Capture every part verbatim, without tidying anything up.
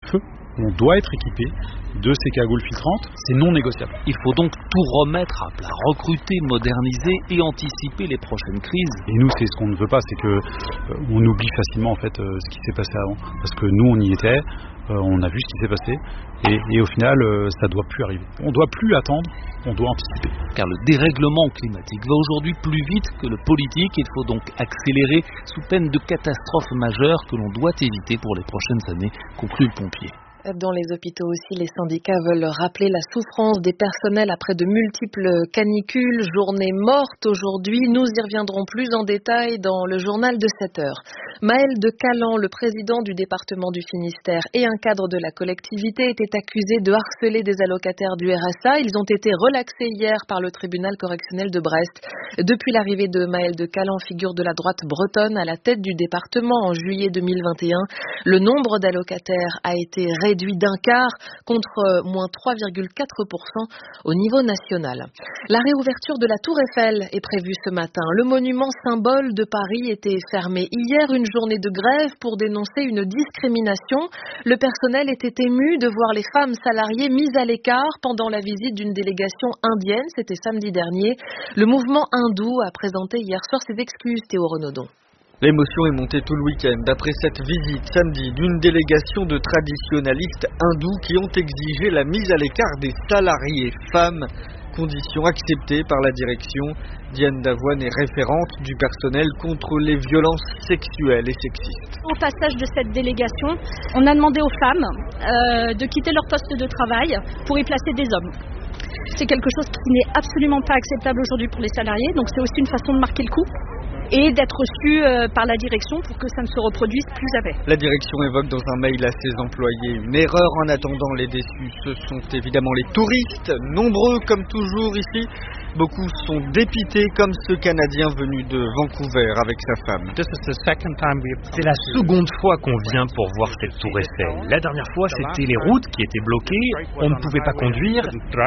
feu. On doit être équipé de ces cagoules filtrantes, c'est non négociable. Il faut donc tout remettre à plat, recruter, moderniser et anticiper les prochaines crises. Et nous, c'est ce qu'on ne veut pas, c'est que euh, on oublie facilement en fait euh, ce qui s'est passé avant, parce que nous on y était, euh, on a vu ce qui s'est passé, et, et au final euh, ça doit plus arriver. On doit plus attendre, on doit anticiper. Car le dérèglement climatique va aujourd'hui plus vite que le politique, il faut donc accélérer sous peine de catastrophes majeures que l'on doit éviter pour les prochaines années, conclut le pompier. Dans les hôpitaux aussi, les syndicats veulent rappeler la souffrance des personnels après de multiples canicules, journée morte aujourd'hui. Nous y reviendrons plus en détail dans le journal de sept heures. Maël de Calan, le président du département du Finistère et un cadre de la collectivité étaient accusés de harceler des allocataires du R S A. Ils ont été relaxés hier par le tribunal correctionnel de Brest. Depuis l'arrivée de Maël de Calan, figure de la droite bretonne à la tête du département en juillet deux mille vingt et un, le nombre d'allocataires a été réduit réduit d'un quart contre moins trois virgule quatre pour cent au niveau national. La réouverture de la Tour Eiffel est prévue ce matin. Le monument symbole de Paris était fermé hier, une journée de grève pour dénoncer une discrimination. Le personnel était ému de voir les femmes salariées mises à l'écart pendant la visite d'une délégation indienne. C'était samedi dernier. Le mouvement hindou a présenté hier soir ses excuses, Théo Renaudon. L'émotion est montée tout le week-end après cette visite samedi d'une délégation de traditionalistes hindous qui ont exigé la mise à l'écart des salariés femmes, condition acceptée par la direction. Diane Davoine est référente du personnel contre les violences sexuelles et sexistes. Au passage de cette délégation, on a demandé aux femmes euh, de quitter leur poste de travail pour y placer des hommes. C'est quelque chose qui n'est absolument pas acceptable aujourd'hui pour les salariés, donc c'est aussi une façon de marquer le coup et d'être reçu euh, par la direction pour que ça ne se reproduise plus jamais. La direction évoque dans un mail à ses employés une erreur. En attendant, les déçus, ce sont évidemment les touristes, nombreux comme toujours ici. Beaucoup sont dépités comme ce Canadien venu de Vancouver avec sa femme. C'est la seconde fois qu'on vient pour voir cette tour Eiffel. La dernière fois, c'était les routes qui étaient bloquées, on ne pouvait pas conduire.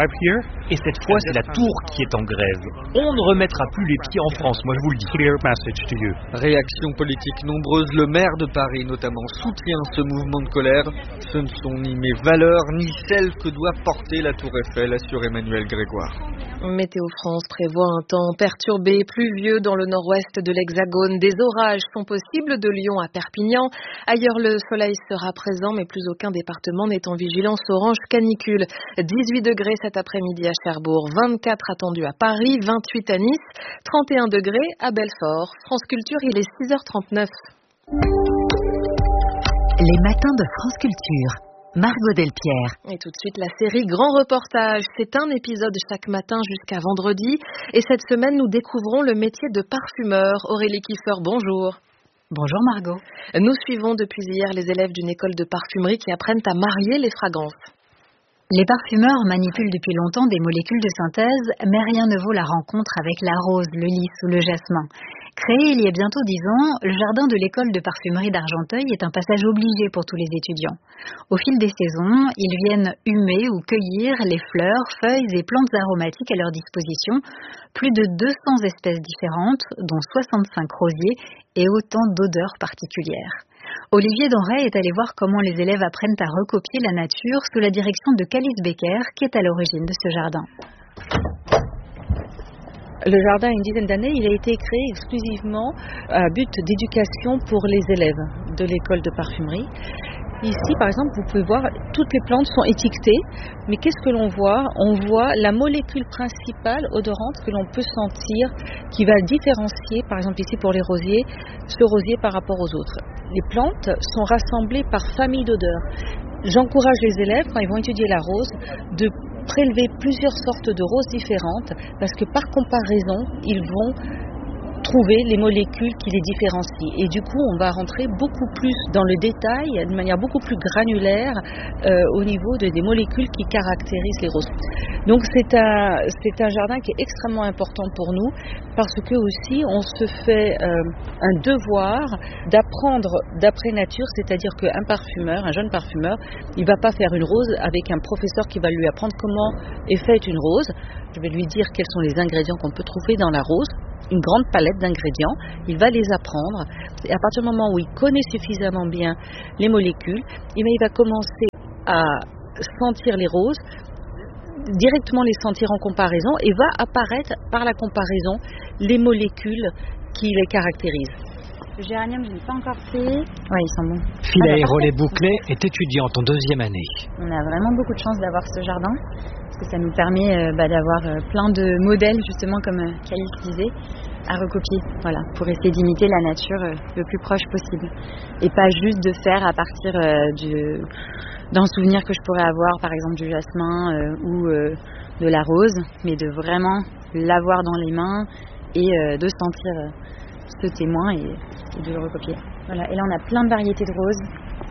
Et cette fois, c'est la tour qui est en grève. On ne remettra plus les pieds en France, moi je vous le dis. Réactions politiques nombreuses. Le maire de Paris notamment soutient ce mouvement de colère. Ce ne sont ni mes valeurs ni celles que doit porter la tour Eiffel, assure Emmanuel Grégoire. Météo France prévoit un temps perturbé, pluvieux dans le nord-ouest de l'Hexagone. Des orages sont possibles de Lyon à Perpignan. Ailleurs, le soleil sera présent, mais plus aucun département n'est en vigilance orange canicule. dix-huit degrés cet après-midi à Cherbourg, vingt-quatre attendus à Paris, vingt-huit à Nice, trente et un degrés à Belfort. France Culture, il est six heures trente-neuf. Les matins de France Culture. Margot Delpierre. Et tout de suite, la série Grand Reportage. C'est un épisode chaque matin jusqu'à vendredi. Et cette semaine, nous découvrons le métier de parfumeur. Aurélie Kiefer, bonjour. Bonjour Margot. Nous suivons depuis hier les élèves d'une école de parfumerie qui apprennent à marier les fragrances. Les parfumeurs manipulent depuis longtemps des molécules de synthèse, mais rien ne vaut la rencontre avec la rose, le lys ou le jasmin. Créé il y a bientôt dix ans, le jardin de l'école de parfumerie d'Argenteuil est un passage obligé pour tous les étudiants. Au fil des saisons, ils viennent humer ou cueillir les fleurs, feuilles et plantes aromatiques à leur disposition, plus de deux cents espèces différentes, dont soixante-cinq rosiers et autant d'odeurs particulières. Olivier Denray est allé voir comment les élèves apprennent à recopier la nature sous la direction de Calice Becker, qui est à l'origine de ce jardin. Le jardin a une dizaine d'années, il a été créé exclusivement à but d'éducation pour les élèves de l'école de parfumerie. Ici, par exemple, vous pouvez voir, toutes les plantes sont étiquetées, mais qu'est-ce que l'on voit? On voit la molécule principale odorante que l'on peut sentir, qui va différencier, par exemple ici pour les rosiers, ce rosier par rapport aux autres. Les plantes sont rassemblées par famille d'odeurs. J'encourage les élèves, quand ils vont étudier la rose, de prélever plusieurs sortes de roses différentes, parce que par comparaison, ils vont trouver les molécules qui les différencient. Et du coup, on va rentrer beaucoup plus dans le détail, de manière beaucoup plus granulaire, euh, au niveau de, des molécules qui caractérisent les roses. Donc c'est un, c'est un jardin qui est extrêmement important pour nous, parce que aussi on se fait euh, un devoir d'apprendre d'après nature, c'est-à-dire qu'un parfumeur, un jeune parfumeur, il ne va pas faire une rose avec un professeur qui va lui apprendre comment est faite une rose. Je vais lui dire quels sont les ingrédients qu'on peut trouver dans la rose, une grande palette d'ingrédients, il va les apprendre, et à partir du moment où il connaît suffisamment bien les molécules, eh bien, il va commencer à sentir les roses, directement les sentir en comparaison et va apparaître par la comparaison les molécules qui les caractérisent. Le géranium, je ne l'ai pas encore fait. Oui, ils sont bons. Philae Rollet-Bouclet est étudiante en deuxième année. On a vraiment beaucoup de chance d'avoir ce jardin, parce que ça nous permet euh, bah, d'avoir euh, plein de modèles, justement, comme euh, Calice disait, à recopier, voilà, pour essayer d'imiter la nature euh, le plus proche possible. Et pas juste de faire à partir euh, du, d'un souvenir que je pourrais avoir, par exemple du jasmin euh, ou euh, de la rose, mais de vraiment l'avoir dans les mains et euh, de sentir euh, ce témoin et, et de le recopier. Voilà. Et là, on a plein de variétés de roses.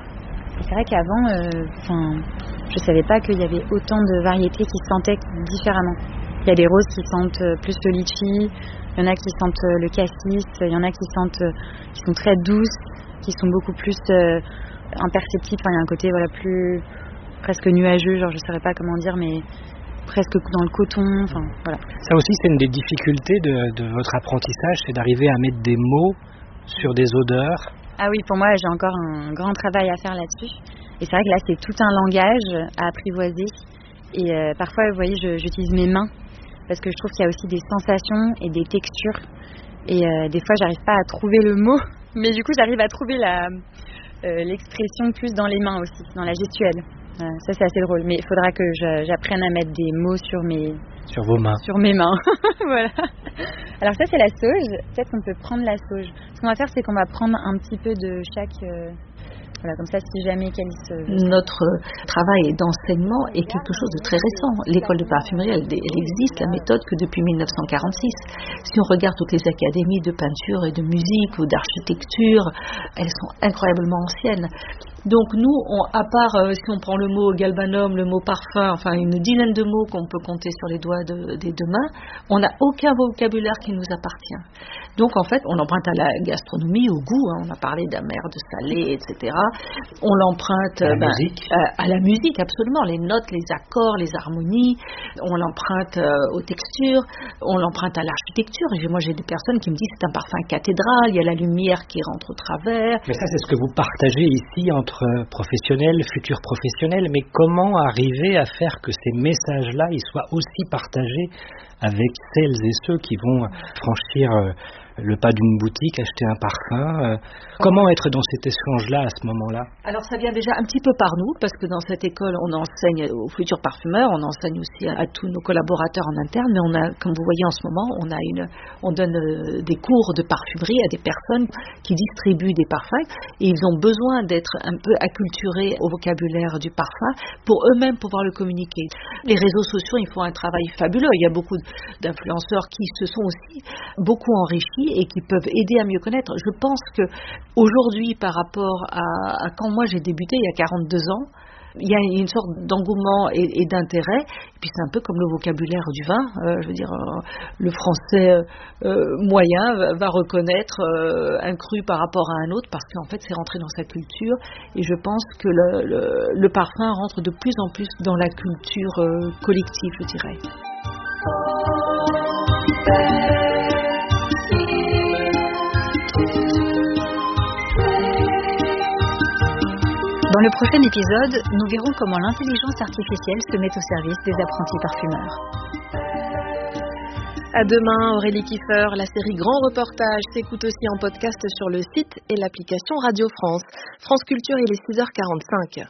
Et c'est vrai qu'avant, euh, je ne savais pas qu'il y avait autant de variétés qui sentaient différemment. Il y a des roses qui sentent plus le litchi, il y en a qui sentent le cassis, il y en a qui sentent, qui sont très douces, qui sont beaucoup plus euh, imperceptibles. Enfin, il y a un côté voilà plus presque nuageux, genre je ne saurais pas comment dire, mais presque dans le coton. Enfin, voilà. Ça aussi, c'est une des difficultés de, de votre apprentissage, c'est d'arriver à mettre des mots sur des odeurs. Ah oui, pour moi, j'ai encore un grand travail à faire là-dessus. Et c'est vrai que là, c'est tout un langage à apprivoiser. Et euh, parfois, vous voyez, je, j'utilise mes mains parce que je trouve qu'il y a aussi des sensations et des textures. Et euh, des fois, j'arrive pas à trouver le mot, mais du coup, j'arrive à trouver la, euh, l'expression plus dans les mains aussi, dans la gestuelle. Euh, ça, c'est assez drôle. Mais il faudra que je, j'apprenne à mettre des mots sur mes... Sur vos mains. Sur mes mains, voilà. Alors ça, c'est la sauge. Peut-être qu'on peut prendre la sauge. Ce qu'on va faire, c'est qu'on va prendre un petit peu de chaque... Euh... Voilà, comme ça, si jamais Calice... Notre travail d'enseignement est quelque chose de très récent. L'école de parfumerie, elle, elle existe, la méthode, que depuis mille neuf cent quarante-six. Si on regarde toutes les académies de peinture et de musique ou d'architecture, elles sont incroyablement anciennes. Donc nous, on, à part euh, si on prend le mot galbanum, le mot parfum, enfin une dizaine de mots qu'on peut compter sur les doigts de, des deux mains, on n'a aucun vocabulaire qui nous appartient. Donc en fait, on l'emprunte à la gastronomie, au goût, hein, on a parlé d'amer, de salé, et cetera. On l'emprunte à la, ben, musique. À, à la musique, absolument, les notes, les accords, les harmonies, on l'emprunte euh, aux textures, on l'emprunte à l'architecture. Et moi j'ai des personnes qui me disent c'est un parfum cathédrale, il y a la lumière qui rentre au travers. Mais ça, c'est ce que vous partagez ici entre professionnels, futurs professionnels, mais comment arriver à faire que ces messages-là ils soient aussi partagés avec celles et ceux qui vont franchir le pas d'une boutique, acheter un parfum. Comment être dans cet échange-là à ce moment-là? Alors ça vient déjà un petit peu par nous, parce que dans cette école, on enseigne aux futurs parfumeurs, on enseigne aussi à, à tous nos collaborateurs en interne, mais on a, comme vous voyez en ce moment, on a une, on donne euh, des cours de parfumerie à des personnes qui distribuent des parfums, et ils ont besoin d'être un peu acculturés au vocabulaire du parfum pour eux-mêmes pouvoir le communiquer. Les réseaux sociaux, ils font un travail fabuleux. Il y a beaucoup d'influenceurs qui se sont aussi beaucoup enrichis et qui peuvent aider à mieux connaître. Je pense que aujourd'hui, par rapport à, à quand moi j'ai débuté il y a quarante-deux ans, il y a une sorte d'engouement et, et d'intérêt. Et puis c'est un peu comme le vocabulaire du vin. Euh, je veux dire, euh, le français euh, moyen va, va reconnaître euh, un cru par rapport à un autre parce qu'en fait c'est rentré dans sa culture. Et je pense que le, le, le parfum rentre de plus en plus dans la culture euh, collective, je dirais. Dans le prochain épisode, nous verrons comment l'intelligence artificielle se met au service des apprentis parfumeurs. À demain, Aurélie Kiefer. La série Grand Reportage s'écoute aussi en podcast sur le site et l'application Radio France. France Culture, il est six heures quarante-cinq.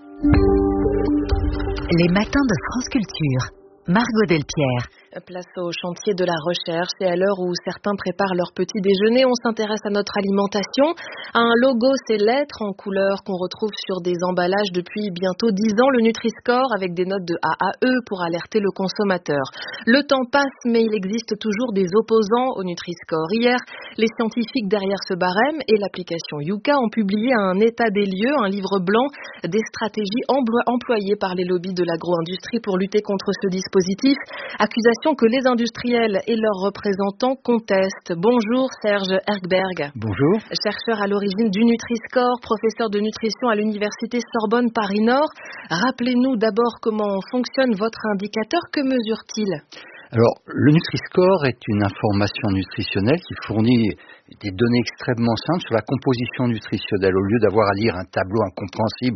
Les matins de France Culture. Margot Delpierre. Place au chantier de la recherche et à l'heure où certains préparent leur petit déjeuner, on s'intéresse à notre alimentation. Un logo, c'est lettres en couleur qu'on retrouve sur des emballages depuis bientôt dix ans, le Nutri-Score avec des notes de A à E pour alerter le consommateur. Le temps passe, mais il existe toujours des opposants au Nutri-Score. Hier, les scientifiques derrière ce barème et l'application Yuka ont publié un état des lieux, un livre blanc des stratégies employées par les lobbies de l'agro-industrie pour lutter contre ce dispositif. Accusation que les industriels et leurs représentants contestent. Bonjour Serge Erkberg. Bonjour. Chercheur à l'origine du Nutri-Score, professeur de nutrition à l'université Sorbonne Paris-Nord. Rappelez-nous d'abord comment fonctionne votre indicateur. Que mesure-t-il ? Alors, le Nutri-Score est une information nutritionnelle qui fournit des données extrêmement simples sur la composition nutritionnelle. Au lieu d'avoir à lire un tableau incompréhensible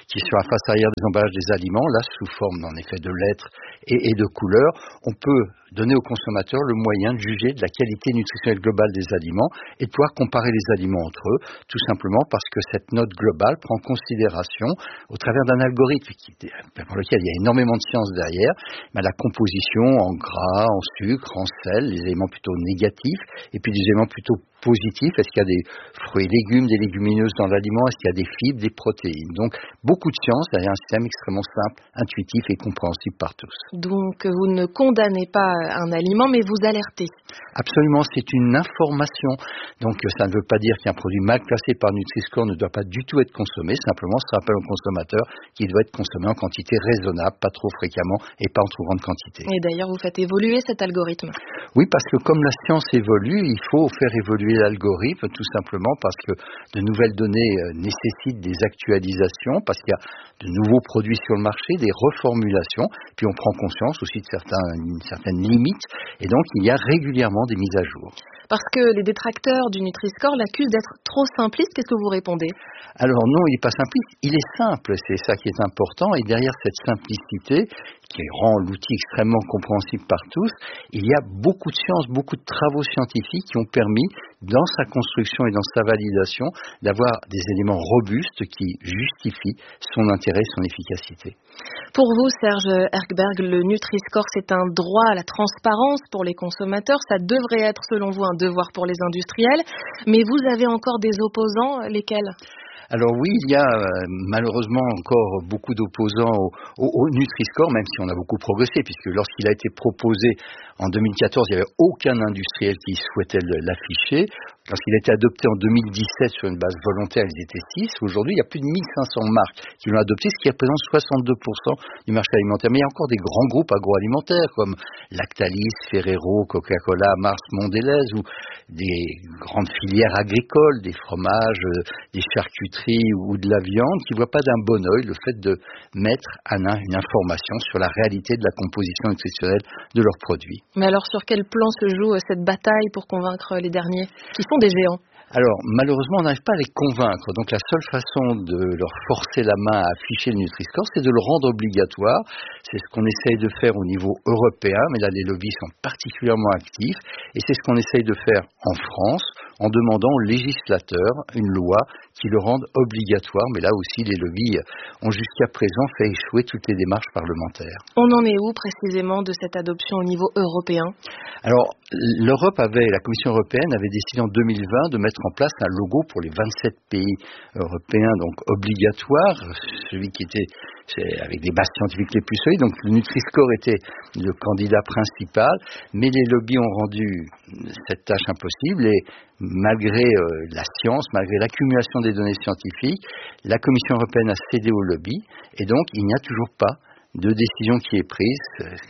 qui est sur la face arrière des emballages des aliments, là sous forme en effet de lettres et, et de couleurs, on peut donner aux consommateurs le moyen de juger de la qualité nutritionnelle globale des aliments et de pouvoir comparer les aliments entre eux, tout simplement parce que cette note globale prend en considération, au travers d'un algorithme qui, pour lequel il y a énormément de science derrière, ben, la composition en gras, en sucre, en sel, les éléments plutôt négatifs et puis des éléments plutôt positifs. Est-ce qu'il y a des fruits et légumes, des légumineuses dans l'aliment? Est-ce qu'il y a des fibres, des protéines? Donc, beaucoup de science derrière un système extrêmement simple, intuitif et compréhensible par tous. Donc, vous ne condamnez pas un aliment, mais vous alertez. Absolument, c'est une information. Donc, ça ne veut pas dire qu'un produit mal classé par Nutri-Score ne doit pas du tout être consommé. Simplement, ce rappel au consommateur qu'il doit être consommé en quantité raisonnable, pas trop fréquemment et pas en trop grande quantité. Et d'ailleurs, vous faites évoluer cet algorithme. Oui, parce que comme la science évolue, il faut faire évoluer l'algorithme, tout simplement parce que de nouvelles données nécessitent des actualisations, parce qu'il y a de nouveaux produits sur le marché, des reformulations, puis on prend conscience aussi de certains, une certaine limite, et donc il y a régulièrement des mises à jour. Parce que les détracteurs du Nutri-Score l'accusent d'être trop simpliste, qu'est-ce que vous répondez? Alors non, il n'est pas simpliste, il est simple, c'est ça qui est important, et derrière cette simplicité, qui rend l'outil extrêmement compréhensible par tous, il y a beaucoup de sciences, beaucoup de travaux scientifiques qui ont permis, dans sa construction et dans sa validation, d'avoir des éléments robustes qui justifient son intérêt et son efficacité. Pour vous, Serge Erkberg, le Nutri-Score, c'est un droit à la transparence pour les consommateurs. Ça devrait être, selon vous, un devoir pour les industriels. Mais vous avez encore des opposants, lesquels ? Alors oui, il y a euh, malheureusement encore beaucoup d'opposants au, au, au Nutri-Score, même si on a beaucoup progressé, puisque lorsqu'il a été proposé en deux mille quatorze, il n'y avait aucun industriel qui souhaitait l'afficher. Lorsqu'il a été adopté en deux mille dix-sept sur une base volontaire, ils étaient six. Aujourd'hui, il y a plus de mille cinq cents marques qui l'ont adopté, ce qui représente soixante-deux pour cent du marché alimentaire. Mais il y a encore des grands groupes agroalimentaires comme Lactalis, Ferrero, Coca-Cola, Mars, Mondelez, ou des grandes filières agricoles, des fromages, des charcuteries ou de la viande, qui ne voient pas d'un bon œil le fait de mettre à main une information sur la réalité de la composition nutritionnelle de leurs produits. Mais alors, sur quel plan se joue cette bataille pour convaincre les derniers, qui sont des géants? Alors, malheureusement, on n'arrive pas à les convaincre. Donc, la seule façon de leur forcer la main à afficher le Nutri-Score, c'est de le rendre obligatoire. C'est ce qu'on essaye de faire au niveau européen, mais là, les lobbies sont particulièrement actifs. Et c'est ce qu'on essaye de faire en France, en demandant aux législateurs une loi qui le rende obligatoire. Mais là aussi, les lobbies ont jusqu'à présent fait échouer toutes les démarches parlementaires. On en est où précisément de cette adoption au niveau européen? Alors, l'Europe avait, la Commission européenne avait décidé en deux mille vingt de mettre en place un logo pour les vingt-sept pays européens, donc obligatoire, celui qui était avec des bases scientifiques les plus solides. Donc le Nutri-Score était le candidat principal, mais les lobbies ont rendu cette tâche impossible et malgré euh, la science, malgré l'accumulation des données scientifiques, la Commission européenne a cédé au lobby et donc il n'y a toujours pas de décision qui est prise.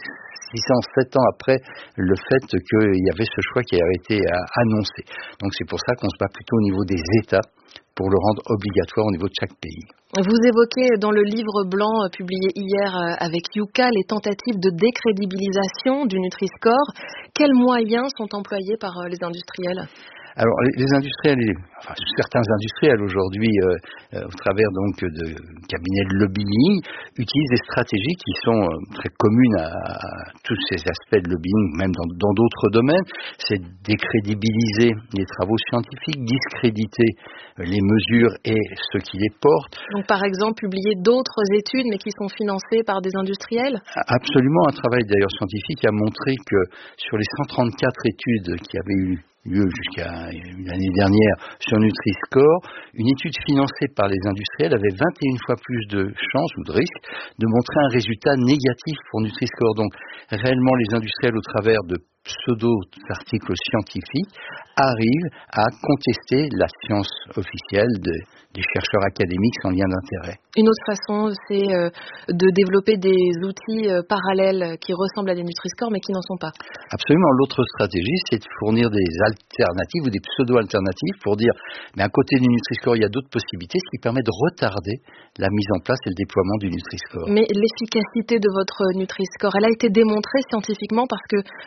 six cent sept ans après le fait qu'il y avait ce choix qui avait été annoncé. Donc c'est pour ça qu'on se bat plutôt au niveau des États pour le rendre obligatoire au niveau de chaque pays. Vous évoquez dans le livre blanc publié hier avec Yuka les tentatives de décrédibilisation du Nutri-Score. Quels moyens sont employés par les industriels ? Alors, les industriels, enfin, certains industriels aujourd'hui, euh, euh, au travers donc de cabinets de lobbying, utilisent des stratégies qui sont euh, très communes à, à tous ces aspects de lobbying, même dans, dans d'autres domaines. C'est décrédibiliser les travaux scientifiques, discréditer les mesures et ceux qui les portent. Donc, par exemple, publier d'autres études, mais qui sont financées par des industriels ? Absolument. Un travail d'ailleurs scientifique a montré que sur les cent trente-quatre études qui avaient eu lieu jusqu'à l'année dernière sur Nutri-Score, une étude financée par les industriels avait vingt et une fois plus de chances ou de risques de montrer un résultat négatif pour Nutri-Score. Donc réellement les industriels au travers de pseudo-articles scientifiques arrivent à contester la science officielle de, des chercheurs académiques sans lien d'intérêt. Une autre façon, c'est euh, de développer des outils euh, parallèles qui ressemblent à des Nutri-Score mais qui n'en sont pas. Absolument. L'autre stratégie, c'est de fournir des alternatives ou des pseudo-alternatives pour dire, mais à côté du Nutri-Score, il y a d'autres possibilités, ce qui permet de retarder la mise en place et le déploiement du Nutri-Score. Mais l'efficacité de votre Nutri-Score, elle a été démontrée scientifiquement parce que, d'après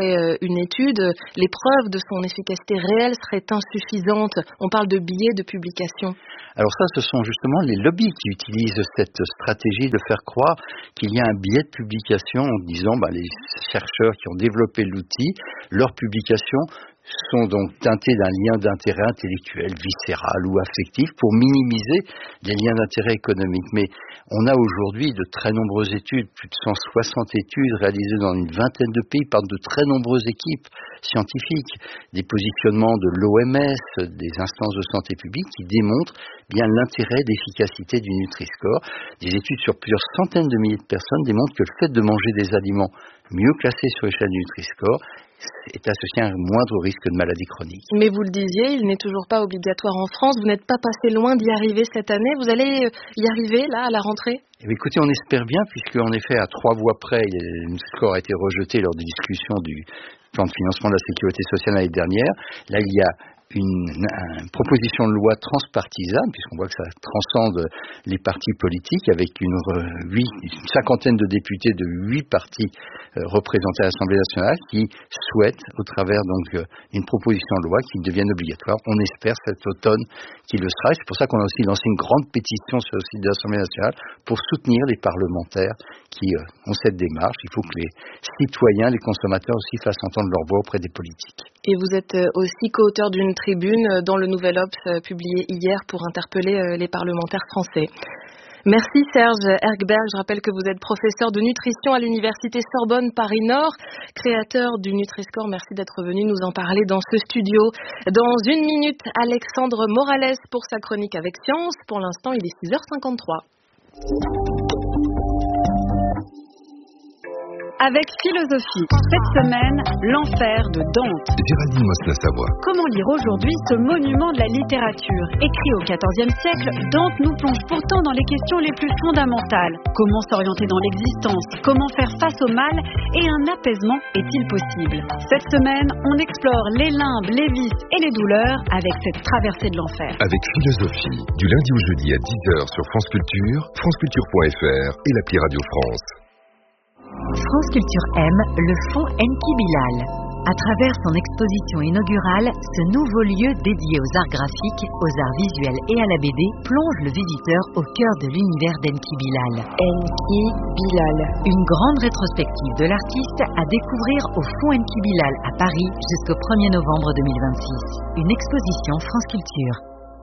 ferait une étude, les preuves de son efficacité réelle seraient insuffisantes. On parle de biais de publication. Alors ça, ce sont justement les lobbies qui utilisent cette stratégie de faire croire qu'il y a un biais de publication en disant bah, les chercheurs qui ont développé l'outil, leurs publications sont donc teintées d'un lien d'intérêt intellectuel, viscéral ou affectif pour minimiser les liens d'intérêt économiques. Mais on a aujourd'hui de très nombreuses études, plus de cent soixante études réalisées dans une vingtaine de pays par de très nombreuses équipes scientifiques, des positionnements de l'O M S, des instances de santé publique qui démontrent bien l'intérêt d'efficacité du Nutri-Score. Des études sur plusieurs centaines de milliers de personnes démontrent que le fait de manger des aliments mieux classés sur l'échelle du Nutri-Score est associé à un moindre risque de maladie chronique. Mais vous le disiez, il n'est toujours pas obligatoire en France. Vous n'êtes pas passé loin d'y arriver cette année. Vous allez y arriver, là, à la rentrée ? Eh bien, écoutez, on espère bien, puisque en effet, à trois voix près, le Nutri-Score a été rejeté lors des discussions du plan de financement de la sécurité sociale l'année dernière. Là, il y a Une, une proposition de loi transpartisane, puisqu'on voit que ça transcende les partis politiques, avec une, huit, une cinquantaine de députés de huit partis euh, représentés à l'Assemblée nationale qui souhaitent, au travers donc une proposition de loi, qu'il devienne obligatoire. On espère cet automne qu'il le sera. Et c'est pour ça qu'on a aussi lancé une grande pétition sur le site de l'Assemblée nationale pour soutenir les parlementaires qui euh, ont cette démarche. Il faut que les citoyens, les consommateurs aussi fassent entendre leur voix auprès des politiques. Et vous êtes aussi co-auteur d'une tribune dans le Nouvel Obs publié hier pour interpeller les parlementaires français. Merci Serge Erkberg. Je rappelle que vous êtes professeur de nutrition à l'université Sorbonne Paris-Nord, créateur du Nutri-Score. Merci d'être venu nous en parler dans ce studio. Dans une minute, Alexandre Morales pour sa chronique avec Science. Pour l'instant, il est six heures cinquante-trois. Avec philosophie, cette semaine, l'enfer de Dante. Géraldine Mosna-Savoie. Comment lire aujourd'hui ce monument de la littérature? Écrit au quatorzième siècle, Dante nous plonge pourtant dans les questions les plus fondamentales. Comment s'orienter dans l'existence? Comment faire face au mal? Et un apaisement est-il possible? Cette semaine, on explore les limbes, les vices et les douleurs avec cette traversée de l'enfer. Avec philosophie, du lundi au jeudi à dix heures sur France Culture, franceculture point f r et l'appli Radio France. France Culture aime le fonds Enki Bilal. À travers son exposition inaugurale, ce nouveau lieu dédié aux arts graphiques, aux arts visuels et à la B D plonge le visiteur au cœur de l'univers d'Enki Bilal. Enki Bilal. Une grande rétrospective de l'artiste à découvrir au fonds Enki Bilal à Paris jusqu'au premier novembre deux mille vingt-six. Une exposition France Culture.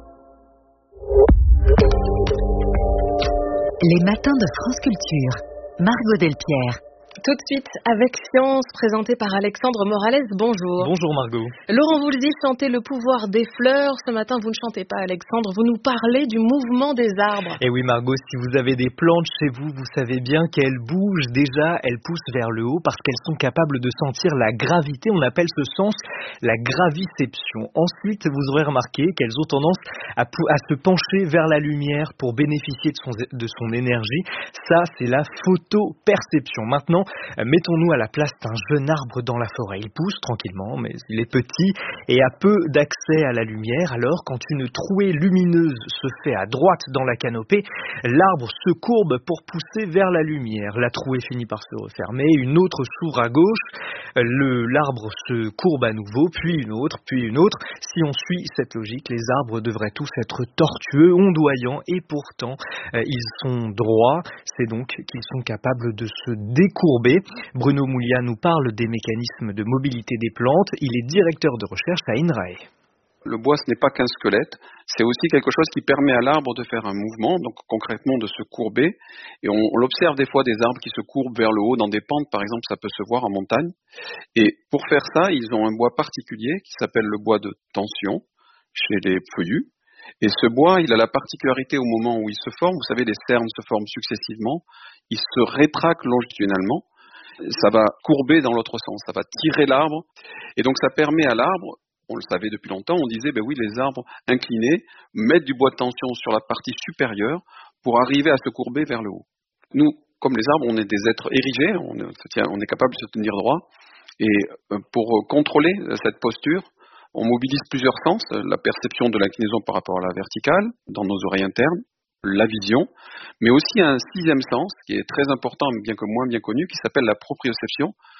Les matins de France Culture. Margot Delpierre. Tout de suite avec Science, présenté par Alexandre Morales. Bonjour. Bonjour Margot. Laurent Voulzy chantait le pouvoir des fleurs. Ce matin, vous ne chantez pas Alexandre, vous nous parlez du mouvement des arbres. Et oui Margot, si vous avez des plantes chez vous, vous savez bien qu'elles bougent déjà, elles poussent vers le haut parce qu'elles sont capables de sentir la gravité. On appelle ce sens la graviception. Ensuite, vous aurez remarqué qu'elles ont tendance à, à se pencher vers la lumière pour bénéficier de son, de son énergie. Ça, c'est la photoperception. Maintenant, mettons-nous à la place d'un jeune arbre dans la forêt. Il pousse tranquillement, mais il est petit et a peu d'accès à la lumière. Alors, quand une trouée lumineuse se fait à droite dans la canopée, l'arbre se courbe pour pousser vers la lumière. La trouée finit par se refermer, une autre s'ouvre à gauche, le, l'arbre se courbe à nouveau, puis une autre, puis une autre. Si on suit cette logique, les arbres devraient tous être tortueux, ondoyants, et pourtant, euh, ils sont droits. C'est donc qu'ils sont capables de se décourber. Bruno Moulia nous parle des mécanismes de mobilité des plantes. Il est directeur de recherche à INRAE. Le bois, ce n'est pas qu'un squelette, c'est aussi quelque chose qui permet à l'arbre de faire un mouvement, donc concrètement de se courber. Et on, on l'observe des fois, des arbres qui se courbent vers le haut dans des pentes, par exemple, ça peut se voir en montagne. Et pour faire ça, ils ont un bois particulier qui s'appelle le bois de tension chez les feuillus. Et ce bois, il a la particularité au moment où il se forme, vous savez, les cernes se forment successivement, il se rétracte longitudinalement, ça va courber dans l'autre sens, ça va tirer l'arbre, et donc ça permet à l'arbre, on le savait depuis longtemps, on disait, ben oui, les arbres inclinés mettent du bois de tension sur la partie supérieure pour arriver à se courber vers le haut. Nous, comme les arbres, on est des êtres érigés, on est, on est capable de se tenir droit, et pour contrôler cette posture, on mobilise plusieurs sens, la perception de l'inclinaison par rapport à la verticale, dans nos oreilles internes, la vision, mais aussi un sixième sens, qui est très important, bien que moins bien connu, qui s'appelle la proprioception,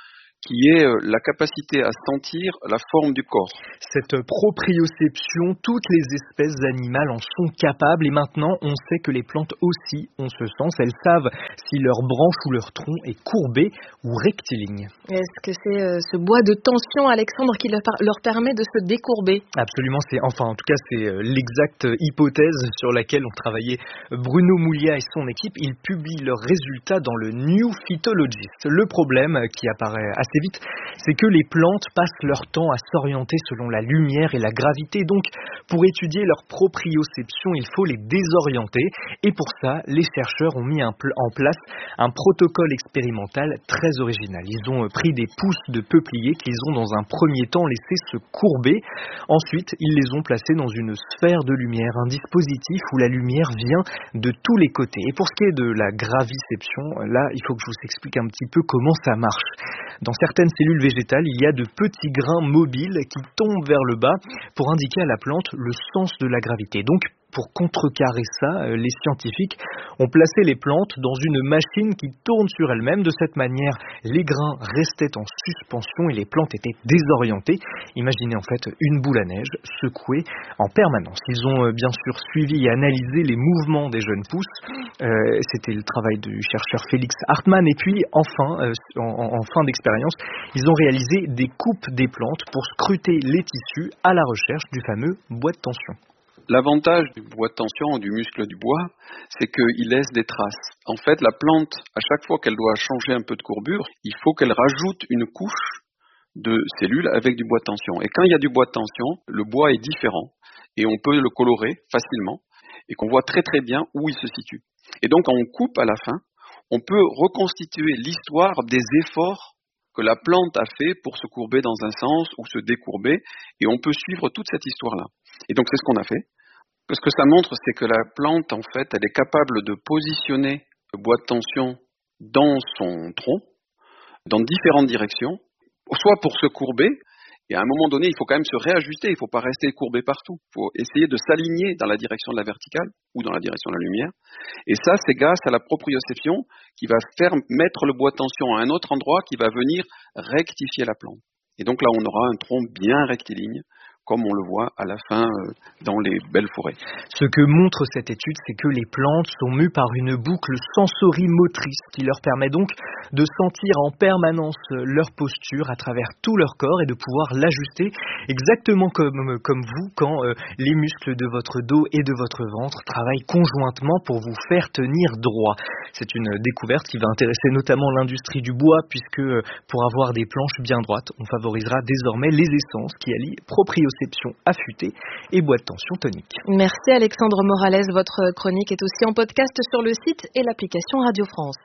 qui est la capacité à sentir la forme du corps. Cette proprioception, toutes les espèces animales en sont capables et maintenant on sait que les plantes aussi ont ce sens. Elles savent si leur branche ou leur tronc est courbé ou rectiligne. Est-ce que c'est euh, ce bois de tension, Alexandre, qui leur, leur permet de se décourber? Absolument, c'est enfin en tout cas c'est euh, l'exacte hypothèse sur laquelle ont travaillé Bruno Moulia et son équipe. Ils publient leurs résultats dans le New Phytologist. Le problème qui apparaît assez vite, c'est que les plantes passent leur temps à s'orienter selon la lumière et la gravité. Donc, pour étudier leur proprioception, il faut les désorienter. Et pour ça, les chercheurs ont mis un pl- en place un protocole expérimental très original. Ils ont pris des pousses de peupliers qu'ils ont dans un premier temps laissé se courber. Ensuite, ils les ont placés dans une sphère de lumière, un dispositif où la lumière vient de tous les côtés. Et pour ce qui est de la graviception, là, il faut que je vous explique un petit peu comment ça marche. Dans certaines cellules végétales, il y a de petits grains mobiles qui tombent vers le bas pour indiquer à la plante le sens de la gravité. Donc, pour contrecarrer ça, les scientifiques ont placé les plantes dans une machine qui tourne sur elle-même. De cette manière, les grains restaient en suspension et les plantes étaient désorientées. Imaginez en fait une boule à neige secouée en permanence. Ils ont bien sûr suivi et analysé les mouvements des jeunes pousses. Euh, c'était le travail du chercheur Félix Hartmann. Et puis, enfin, euh, en, en fin d'expérience, ils ont réalisé des coupes des plantes pour scruter les tissus à la recherche du fameux bois de tension. L'avantage du bois de tension, du muscle du bois, c'est qu'il laisse des traces. En fait, la plante, à chaque fois qu'elle doit changer un peu de courbure, il faut qu'elle rajoute une couche de cellules avec du bois de tension. Et quand il y a du bois de tension, le bois est différent et on peut le colorer facilement et qu'on voit très très bien où il se situe. Et donc, quand on coupe à la fin, on peut reconstituer l'histoire des efforts que la plante a fait pour se courber dans un sens ou se décourber, et on peut suivre toute cette histoire-là. Et donc c'est ce qu'on a fait. Ce que ça montre, c'est que la plante, en fait, elle est capable de positionner le bois de tension dans son tronc, dans différentes directions, soit pour se courber, et à un moment donné, il faut quand même se réajuster, il ne faut pas rester courbé partout. Il faut essayer de s'aligner dans la direction de la verticale ou dans la direction de la lumière. Et ça, c'est grâce à la proprioception qui va faire mettre le bois de tension à un autre endroit qui va venir rectifier la plante. Et donc là, on aura un tronc bien rectiligne, comme on le voit à la fin euh, dans les belles forêts. Ce que montre cette étude, c'est que les plantes sont mues par une boucle sensorimotrice qui leur permet donc de sentir en permanence leur posture à travers tout leur corps et de pouvoir l'ajuster exactement comme, comme vous quand euh, les muscles de votre dos et de votre ventre travaillent conjointement pour vous faire tenir droit. C'est une découverte qui va intéresser notamment l'industrie du bois puisque euh, pour avoir des planches bien droites, on favorisera désormais les essences qui allient proprioception affûtée et bois de tension tonique. Merci Alexandre Morales. Votre chronique est aussi en podcast sur le site et l'application Radio France.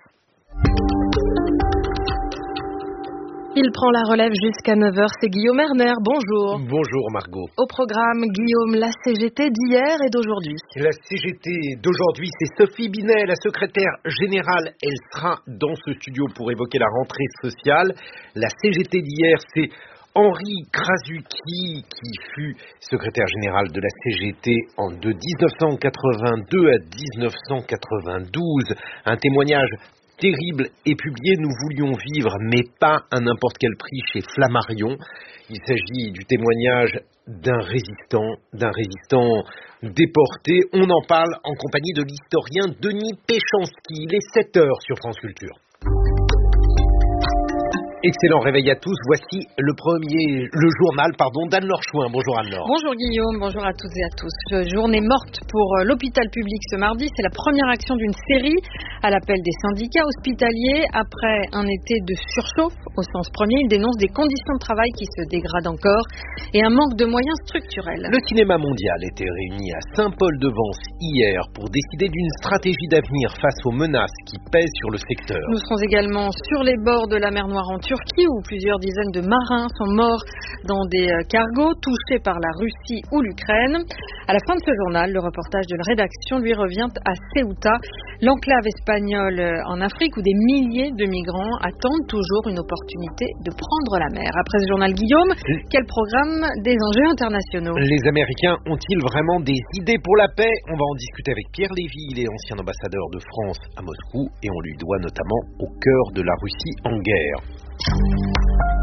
Il prend la relève jusqu'à neuf heures, c'est Guillaume Erner. Bonjour. Bonjour Margot. Au programme, Guillaume, la C G T d'hier et d'aujourd'hui. La C G T d'aujourd'hui, c'est Sophie Binet, la secrétaire générale. Elle sera dans ce studio pour évoquer la rentrée sociale. La C G T d'hier, c'est Henri Krasucki, qui fut secrétaire général de la C G T en de dix-neuf cent quatre-vingt-deux à dix-neuf cent quatre-vingt-douze. Un témoignage terrible est publié. Nous voulions vivre, mais pas à n'importe quel prix, chez Flammarion. Il s'agit du témoignage d'un résistant, d'un résistant déporté. On en parle en compagnie de l'historien Denis Péchanski. Il est sept heures sur France Culture. Excellent réveil à tous. Voici le premier, le journal, pardon, d'Anne-Laure Chouin. Bonjour Anne-Laure. Bonjour Guillaume, bonjour à toutes et à tous. Journée morte pour l'hôpital public ce mardi. C'est la première action d'une série à l'appel des syndicats hospitaliers. Après un été de surchauffe, au sens premier, ils dénoncent des conditions de travail qui se dégradent encore et un manque de moyens structurels. Le cinéma mondial était réuni à Saint-Paul-de-Vence hier pour décider d'une stratégie d'avenir face aux menaces qui pèsent sur le secteur. Nous serons également sur les bords de la mer Noire en Turquie, où plusieurs dizaines de marins sont morts dans des cargos touchés par la Russie ou l'Ukraine. À la fin de ce journal, le reportage de la rédaction lui revient à Ceuta, l'enclave espagnole en Afrique où des milliers de migrants attendent toujours une opportunité de prendre la mer. Après ce journal, Guillaume, quel programme des enjeux internationaux? Les Américains ont-ils vraiment des idées pour la paix? On va en discuter avec Pierre Lévy, il est ancien ambassadeur de France à Moscou et on lui doit notamment au cœur de la Russie en guerre.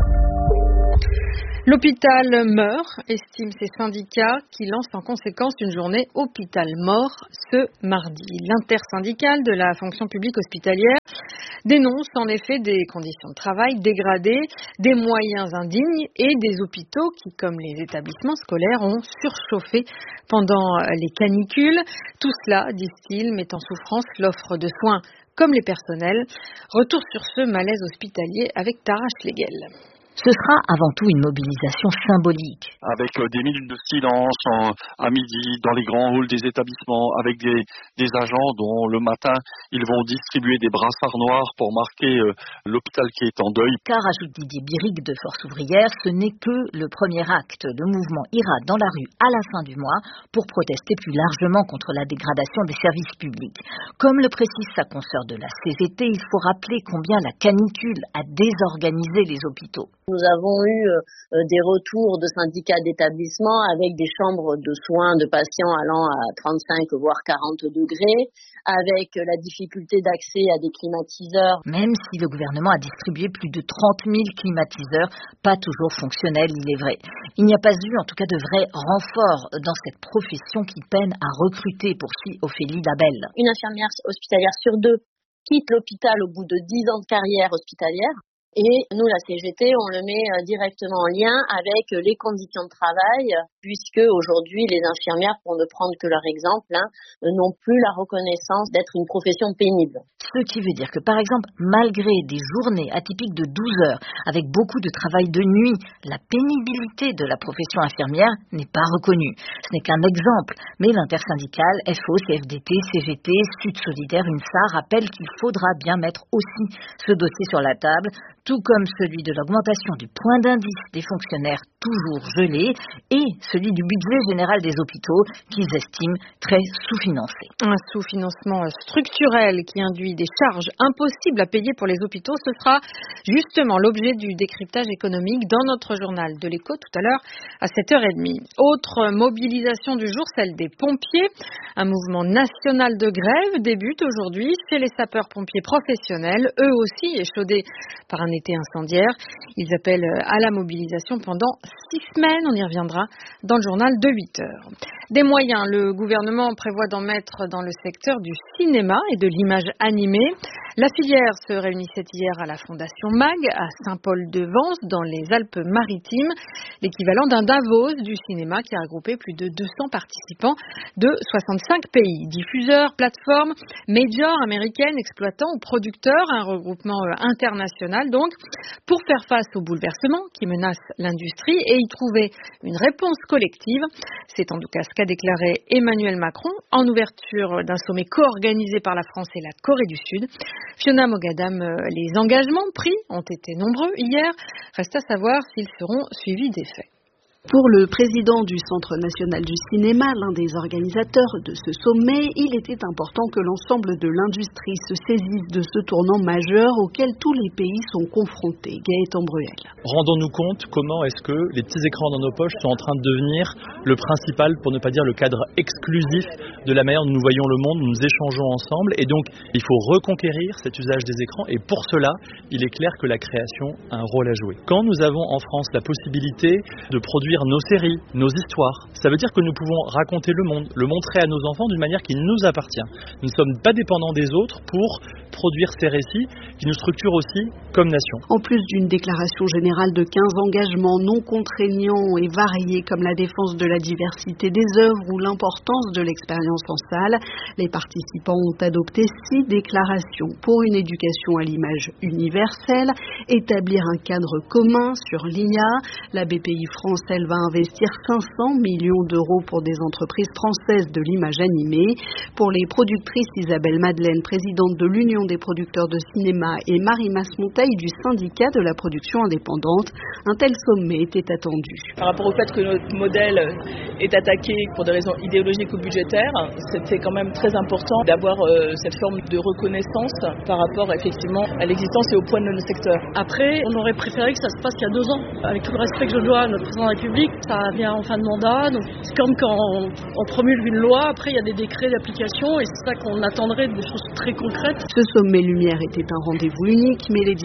L'hôpital meurt, estiment ces syndicats qui lancent en conséquence une journée hôpital mort ce mardi. L'intersyndicale de la fonction publique hospitalière dénonce en effet des conditions de travail dégradées, des moyens indignes et des hôpitaux qui, comme les établissements scolaires, ont surchauffé pendant les canicules. Tout cela, disent-ils, met en souffrance l'offre de soins comme les personnels. Retour sur ce malaise hospitalier avec Tara Schlegel. Ce sera avant tout une mobilisation symbolique. Avec euh, des minutes de silence en, à midi dans les grands halls des établissements, avec des, des agents dont le matin ils vont distribuer des brassards noirs pour marquer euh, l'hôpital qui est en deuil. Car, ajoute Didier Biric de Force ouvrière, ce n'est que le premier acte. Le mouvement ira dans la rue à la fin du mois pour protester plus largement contre la dégradation des services publics. Comme le précise sa consoeur de la C G T, il faut rappeler combien la canicule a désorganisé les hôpitaux. Nous avons eu euh, des retours de syndicats d'établissements avec des chambres de soins de patients allant à trente-cinq voire quarante degrés, avec la difficulté d'accès à des climatiseurs. Même si le gouvernement a distribué plus de trente mille climatiseurs, pas toujours fonctionnels, il est vrai. Il n'y a pas eu en tout cas de vrai renfort dans cette profession qui peine à recruter, poursuit Ophélie Labelle. Une infirmière hospitalière sur deux quitte l'hôpital au bout de dix ans de carrière hospitalière. Et nous, la C G T, on le met directement en lien avec les conditions de travail, puisque aujourd'hui, les infirmières, pour ne prendre que leur exemple, hein, n'ont plus la reconnaissance d'être une profession pénible. Ce qui veut dire que, par exemple, malgré des journées atypiques de douze heures, avec beaucoup de travail de nuit, la pénibilité de la profession infirmière n'est pas reconnue. Ce n'est qu'un exemple, mais l'intersyndicale F O, C F D T, C G T, Sud Solidaire, UNSA rappelle qu'il faudra bien mettre aussi ce dossier sur la table, tout comme celui de l'augmentation du point d'indice des fonctionnaires toujours gelé et celui du budget général des hôpitaux qu'ils estiment très sous-financé. Un sous-financement structurel qui induit des charges impossibles à payer pour les hôpitaux, ce sera justement l'objet du décryptage économique dans notre journal de l'Écho tout à l'heure à sept heures trente. Autre mobilisation du jour, celle des pompiers. Un mouvement national de grève débute aujourd'hui chez les sapeurs-pompiers professionnels, eux aussi échaudés par un été incendiaire. Ils appellent à la mobilisation pendant six semaines. On y reviendra dans le journal de huit heures. Des moyens, le gouvernement prévoit d'en mettre dans le secteur du cinéma et de l'image animée. La filière se réunissait hier à la Fondation MAG à Saint-Paul-de-Vence dans les Alpes-Maritimes, l'équivalent d'un Davos du cinéma qui a regroupé plus de deux cents participants de soixante-cinq pays. Diffuseurs, plateformes, majors américaines, exploitants ou producteurs, un regroupement international donc, pour faire face aux bouleversements qui menacent l'industrie et y trouver une réponse collective. C'est en tout cas ce qu'a déclaré Emmanuel Macron en ouverture d'un sommet co-organisé par la France et la Corée du Sud. Fiona Mogadam, les engagements pris ont été nombreux hier. Reste à savoir s'ils seront suivis d'effets. Pour le président du Centre national du cinéma, l'un des organisateurs de ce sommet, il était important que l'ensemble de l'industrie se saisisse de ce tournant majeur auquel tous les pays sont confrontés. Gaëtan Bruel. Rendons-nous compte comment est-ce que les petits écrans dans nos poches sont en train de devenir le principal, pour ne pas dire le cadre exclusif de la manière dont nous voyons le monde, nous échangeons ensemble. Et donc, il faut reconquérir cet usage des écrans. Et pour cela, il est clair que la création a un rôle à jouer. Quand nous avons en France la possibilité de produire nos séries, nos histoires. Ça veut dire que nous pouvons raconter le monde, le montrer à nos enfants d'une manière qui nous appartient. Nous ne sommes pas dépendants des autres pour produire ces récits qui nous structurent aussi comme nation. En plus d'une déclaration générale de quinze engagements non contraignants et variés comme la défense de la diversité des œuvres ou l'importance de l'expérience en salle, les participants ont adopté six déclarations pour une éducation à l'image universelle, établir un cadre commun sur l'I A. La B P I France, elle, va investir cinq cents millions d'euros pour des entreprises françaises de l'image animée. Pour les productrices, Isabelle Madeleine, présidente de l'Union des producteurs de cinéma, et Marie Masmonteil du syndicat de la production indépendante, un tel sommet était attendu. Par rapport au fait que notre modèle est attaqué pour des raisons idéologiques ou budgétaires, c'était quand même très important d'avoir euh, cette forme de reconnaissance par rapport effectivement à l'existence et au poids de notre secteur. Après, on aurait préféré que ça se passe il y a deux ans. Avec tout le respect que je dois à notre président de la République, ça vient en fin de mandat. Donc c'est comme quand on, on promulgue une loi, après il y a des décrets d'application et c'est ça qu'on attendrait, des choses très concrètes. Ce sommet Lumière était un rendez-vous unique, mais les différents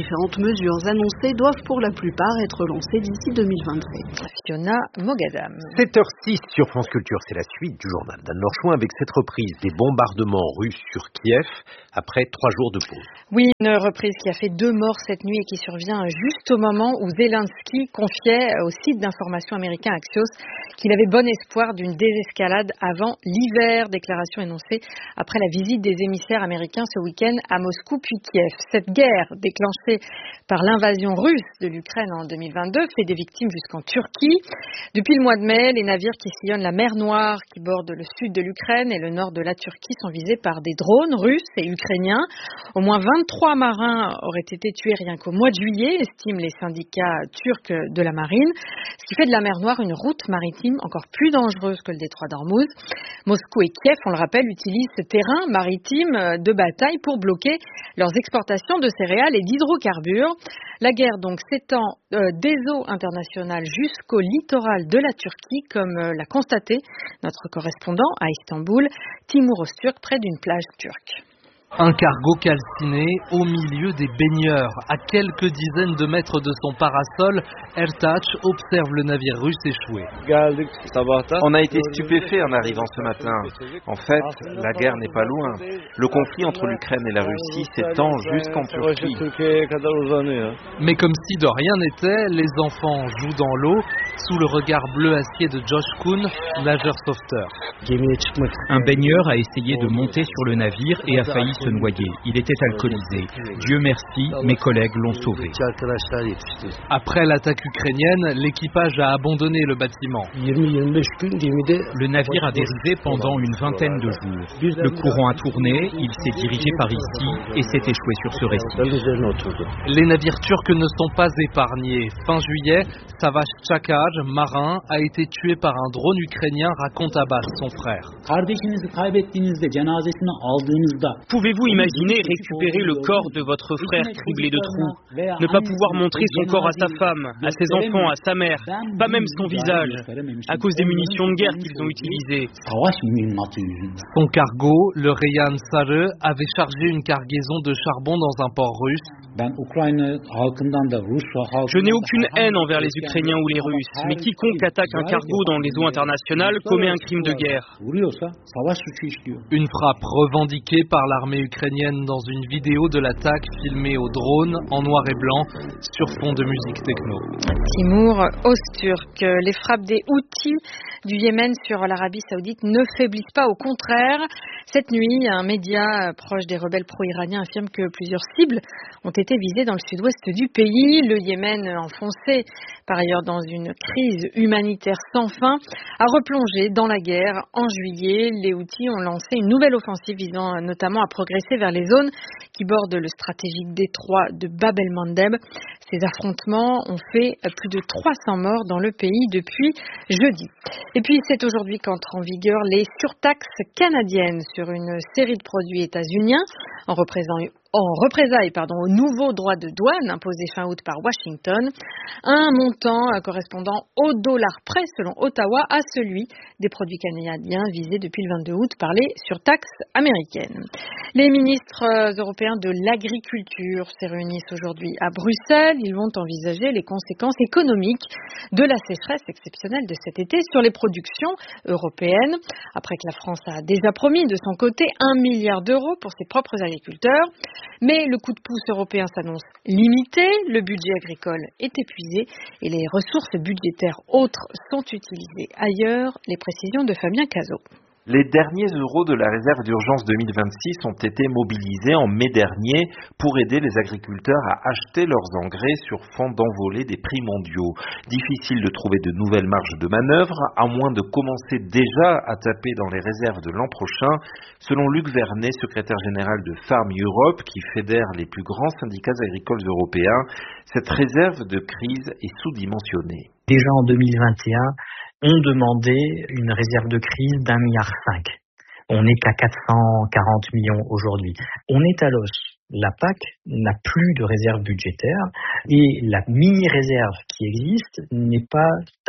différentes mesures annoncées doivent pour la plupart être lancées d'ici deux mille vingt-trois. Fiona Mogadam. sept heures six sur France Culture, c'est la suite du journal d'Anne Lorchouin avec cette reprise des bombardements russes sur Kiev après trois jours de pause. Oui, une reprise qui a fait deux morts cette nuit et qui survient juste au moment où Zelensky confiait au site d'information américain Axios qu'il avait bon espoir d'une désescalade avant l'hiver, déclaration énoncée après la visite des émissaires américains ce week-end à Moscou puis Kiev. Cette guerre déclenchée par l'invasion russe de l'Ukraine en deux mille vingt-deux fait des victimes jusqu'en Turquie. Depuis le mois de mai, les navires qui sillonnent la mer Noire, qui bordent le sud de l'Ukraine et le nord de la Turquie sont visés par des drones russes et ukrainiens. Au moins vingt-trois marins auraient été tués rien qu'au mois de juillet, estiment les syndicats turcs de la marine, ce qui fait de la mer Noire une route maritime encore plus dangereuse que le détroit d'Ormuz. Moscou et Kiev, on le rappelle, utilisent ce terrain maritime de bataille pour bloquer leurs exportations de céréales et d'hydrocarbures. La guerre donc s'étend euh, des eaux internationales jusqu'au littoral de la Turquie, comme euh, l'a constaté notre correspondant à Istanbul, Timur Öztürk, près d'une plage turque. Un cargo calciné au milieu des baigneurs. À quelques dizaines de mètres de son parasol, Ertaç observe le navire russe échoué. On a été stupéfaits en arrivant ce matin. En fait, la guerre n'est pas loin. Le conflit entre l'Ukraine et la Russie s'étend jusqu'en Turquie. Mais comme si de rien n'était, les enfants jouent dans l'eau sous le regard bleu acier de Josh Kuhn, nageur sauveteur. Un baigneur a essayé de monter sur le navire et a failli se noyer. Il était alcoolisé. Dieu merci, mes collègues l'ont sauvé. Après l'attaque ukrainienne, l'équipage a abandonné le bâtiment. Le navire a dérivé pendant une vingtaine de jours. Le courant a tourné, il s'est dirigé par ici et s'est échoué sur ce récif. Les navires turcs ne sont pas épargnés. Fin juillet, Savaş Çakar, marin, a été tué par un drone ukrainien, raconte Abbas, son frère. Pouvez-vous imaginer récupérer le corps de votre frère criblé de trous, ne pas pouvoir montrer son corps à sa femme, à ses enfants, à sa mère, pas même son visage, à cause des munitions de guerre qu'ils ont utilisées. Son cargo, le Reyhan Sarı, avait chargé une cargaison de charbon dans un port russe. Je n'ai aucune haine envers les Ukrainiens ou les Russes, mais quiconque attaque un cargo dans les eaux internationales commet un crime de guerre. Une frappe revendiquée par l'armée ukrainienne dans une vidéo de l'attaque filmée au drone en noir et blanc sur fond de musique techno. Timur Öztürk, les frappes des Houthis du Yémen sur l'Arabie Saoudite ne faiblissent pas, au contraire. Cette nuit, un média proche des rebelles pro-iraniens affirme que plusieurs cibles ont été visées dans le sud-ouest du pays. Le Yémen, enfoncé par ailleurs dans une crise humanitaire sans fin, a replongé dans la guerre. En juillet, les Houthis ont lancé une nouvelle offensive visant notamment à progresser vers les zones qui bordent le stratégique détroit de Bab el-Mandeb. Ces affrontements ont fait plus de trois cents morts dans le pays depuis jeudi. Et puis c'est aujourd'hui qu'entrent en vigueur les surtaxes canadiennes sur une série de produits états-uniens en représentant en représailles pardon, aux nouveaux droits de douane imposés fin août par Washington, un montant correspondant au dollar près selon Ottawa à celui des produits canadiens visés depuis le vingt-deux août par les surtaxes américaines. Les ministres européens de l'agriculture se réunissent aujourd'hui à Bruxelles. Ils vont envisager les conséquences économiques de la sécheresse exceptionnelle de cet été sur les productions européennes, après que la France a déjà promis de son côté un milliard d'euros pour ses propres agriculteurs. Mais le coup de pouce européen s'annonce limité, le budget agricole est épuisé et les ressources budgétaires autres sont utilisées ailleurs. Les précisions de Fabien Cazot. Les derniers euros de la réserve d'urgence deux mille vingt-six ont été mobilisés en mai dernier pour aider les agriculteurs à acheter leurs engrais sur fond d'envolée des prix mondiaux. Difficile de trouver de nouvelles marges de manœuvre, à moins de commencer déjà à taper dans les réserves de l'an prochain, selon Luc Vernet, secrétaire général de Farm Europe, qui fédère les plus grands syndicats agricoles européens. Cette réserve de crise est sous-dimensionnée. Déjà en deux mille vingt et un, on demandait une réserve de crise d'un milliard cinq. On n'est qu'à quatre cent quarante millions aujourd'hui. On est à l'os. La P A C n'a plus de réserve budgétaire et la mini-réserve qui existe n'est pas taillée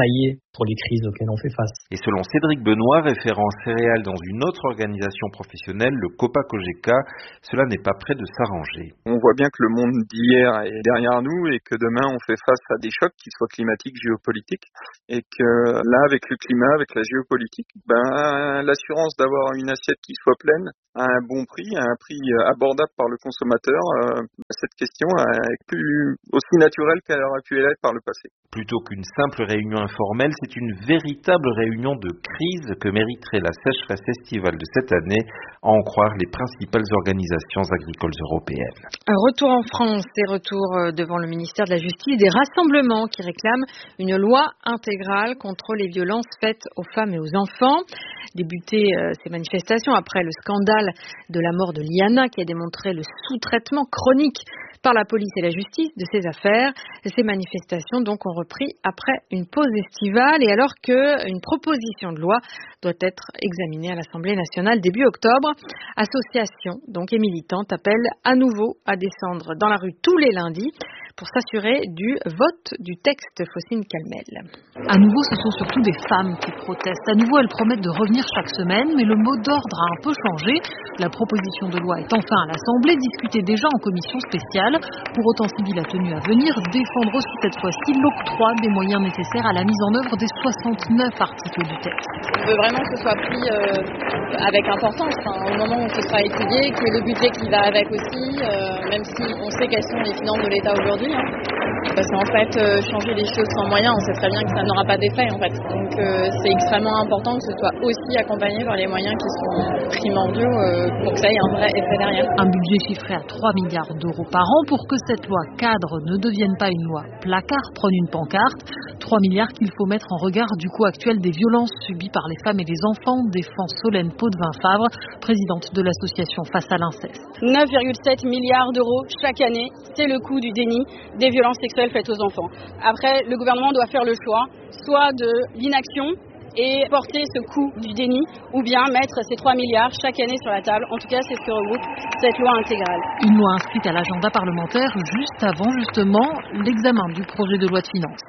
pour les crises auxquelles on fait face. Et selon Cédric Benoît, référent céréales dans une autre organisation professionnelle, le COPA-COGECA, cela n'est pas près de s'arranger. On voit bien que le monde d'hier est derrière nous et que demain on fait face à des chocs, qu'ils soient climatiques, géopolitiques, et que là, avec le climat, avec la géopolitique, ben, l'assurance d'avoir une assiette qui soit pleine à un bon prix, à un prix abordable par le consommateur, euh, cette question est plus aussi naturelle qu'elle aurait pu l'être par le passé. Plutôt qu'une simple réunion informelle, c'est une véritable réunion de crise que mériterait la sécheresse estivale de cette année, à en croire les principales organisations agricoles européennes. Un retour en France et retour devant le ministère de la Justice des rassemblements qui réclament une loi intégrale contre les violences faites aux femmes et aux enfants. Débuté euh, ces manifestations après le scandale de la mort de Liana qui a démontré le sous-traitement chronique par la police et la justice de ces affaires. Ces manifestations donc ont repris après une pause estivale et alors qu'une proposition de loi doit être examinée à l'Assemblée nationale début octobre. Associations donc et militantes appellent à nouveau à descendre dans la rue tous les lundis pour s'assurer du vote du texte. Faucine Calmel. À nouveau, ce sont surtout des femmes qui protestent. À nouveau, elles promettent de revenir chaque semaine, mais le mot d'ordre a un peu changé. La proposition de loi est enfin à l'Assemblée, discutée déjà en commission spéciale. Pour autant, Sybille a tenu à venir défendre aussi cette fois-ci l'octroi des moyens nécessaires à la mise en œuvre des soixante-neuf articles du texte. On veut vraiment que ce soit pris euh, avec importance, enfin, au moment où ce sera étudié, qu'il y ait le budget qui va avec aussi, euh, même si on sait quelles sont les finances de l'État aujourd'hui. Hein. Parce qu'en fait, euh, changer les choses sans moyens, on sait très bien que ça n'aura pas d'effet en fait. Donc euh, c'est extrêmement important que ce soit aussi accompagné par les moyens qui sont primordiaux euh, pour que ça ait un vrai effet derrière. Un budget chiffré à trois milliards d'euros par an pour que cette loi cadre ne devienne pas une loi placard, prône une pancarte. trois milliards qu'il faut mettre en regard du coût actuel des violences subies par les femmes et les enfants, défend Solène Potvin-Favre, présidente de l'association Face à l'inceste. neuf virgule sept milliards d'euros chaque année, c'est le coût du déni des violences sexuelles faites aux enfants. Après, le gouvernement doit faire le choix, soit de l'inaction et porter ce coût du déni, ou bien mettre ces trois milliards chaque année sur la table. En tout cas, c'est ce que regroupe cette loi intégrale. Une loi inscrite à l'agenda parlementaire juste avant, justement, l'examen du projet de loi de finances.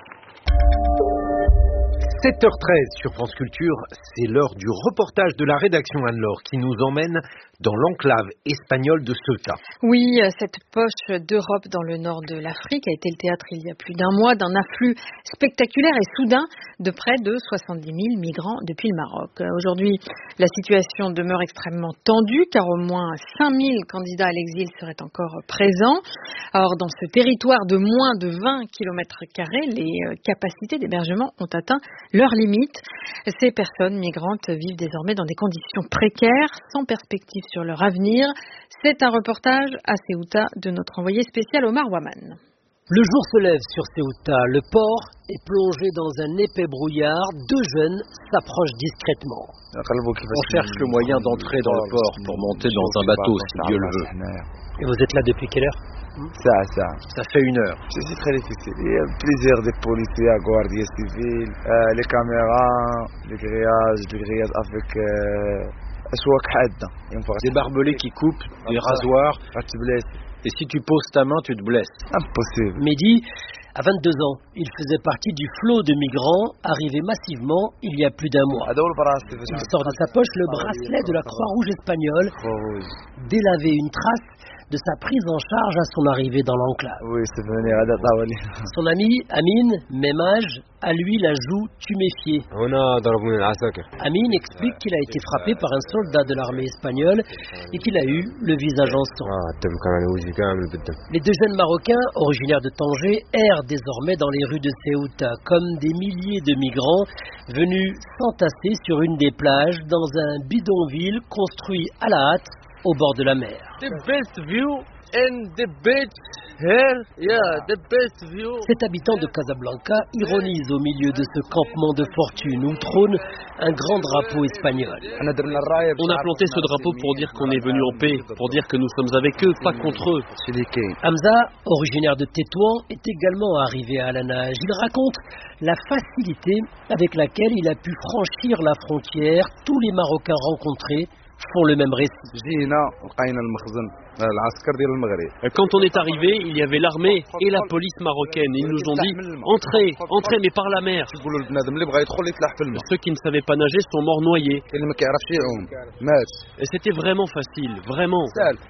sept heures treize sur France Culture, c'est l'heure du reportage de la rédaction Anne-Laure qui nous emmène dans l'enclave espagnole de Ceuta. Oui, cette poche d'Europe dans le nord de l'Afrique a été le théâtre il y a plus d'un mois d'un afflux spectaculaire et soudain de près de soixante-dix mille migrants depuis le Maroc. Aujourd'hui, la situation demeure extrêmement tendue car au moins cinq mille candidats à l'exil seraient encore présents. Or, dans ce territoire de moins de vingt kilomètres carrés, les capacités d'hébergement ont atteint leurs limites. Ces personnes migrantes vivent désormais dans des conditions précaires, sans perspective sur leur avenir. C'est un reportage à Ceuta de notre envoyé spécial Omar Waman. Le jour se lève sur Ceuta. Le port est plongé dans un épais brouillard. Deux jeunes s'approchent discrètement. On cherche le moyen d'entrer dans le port pour monter dans un bateau si Dieu le veut. Et vous êtes là depuis quelle heure? Ça, ça. Ça fait une heure. C'est très difficile. Il y a plusieurs des policiers à Guardia Civile, euh, les caméras, les grillages, les grillages avec euh, des barbelés qui coupent, des rasoirs. Tu blesses. Et si tu poses ta main, tu te blesses. Impossible. Mehdi, à vingt-deux ans, il faisait partie du flot de migrants arrivés massivement il y a plus d'un mois. Il sort de sa poche le bracelet de la Croix-Rouge espagnole, délavé, une trace de sa prise en charge à son arrivée dans l'enclave. Oui, c'est venu à Datawali. Son ami, Amin, même âge, a lui la joue tuméfiée. Amin explique qu'il a été frappé par un soldat de l'armée espagnole et qu'il a eu le visage en sang. Les deux jeunes Marocains, originaires de Tanger, errent désormais dans les rues de Ceuta, comme des milliers de migrants venus s'entasser sur une des plages dans un bidonville construit à la hâte au bord de la mer. The best view and the beach here, yeah, the best view. Cet habitant de Casablanca ironise au milieu de ce campement de fortune où trône un grand drapeau espagnol. On a planté ce drapeau pour dire qu'on est venu en paix, pour dire que nous sommes avec eux, pas contre eux. Hamza, originaire de Tétouan, est également arrivé à la nage. Il raconte la facilité avec laquelle il a pu franchir la frontière. Tous les Marocains rencontrés font le même récit. Quand on est arrivé, il y avait l'armée et la police marocaine. Ils nous ont dit « Entrez, entrez, mais par la mer ». Ceux qui ne savaient pas nager sont morts noyés. Et c'était vraiment facile, vraiment.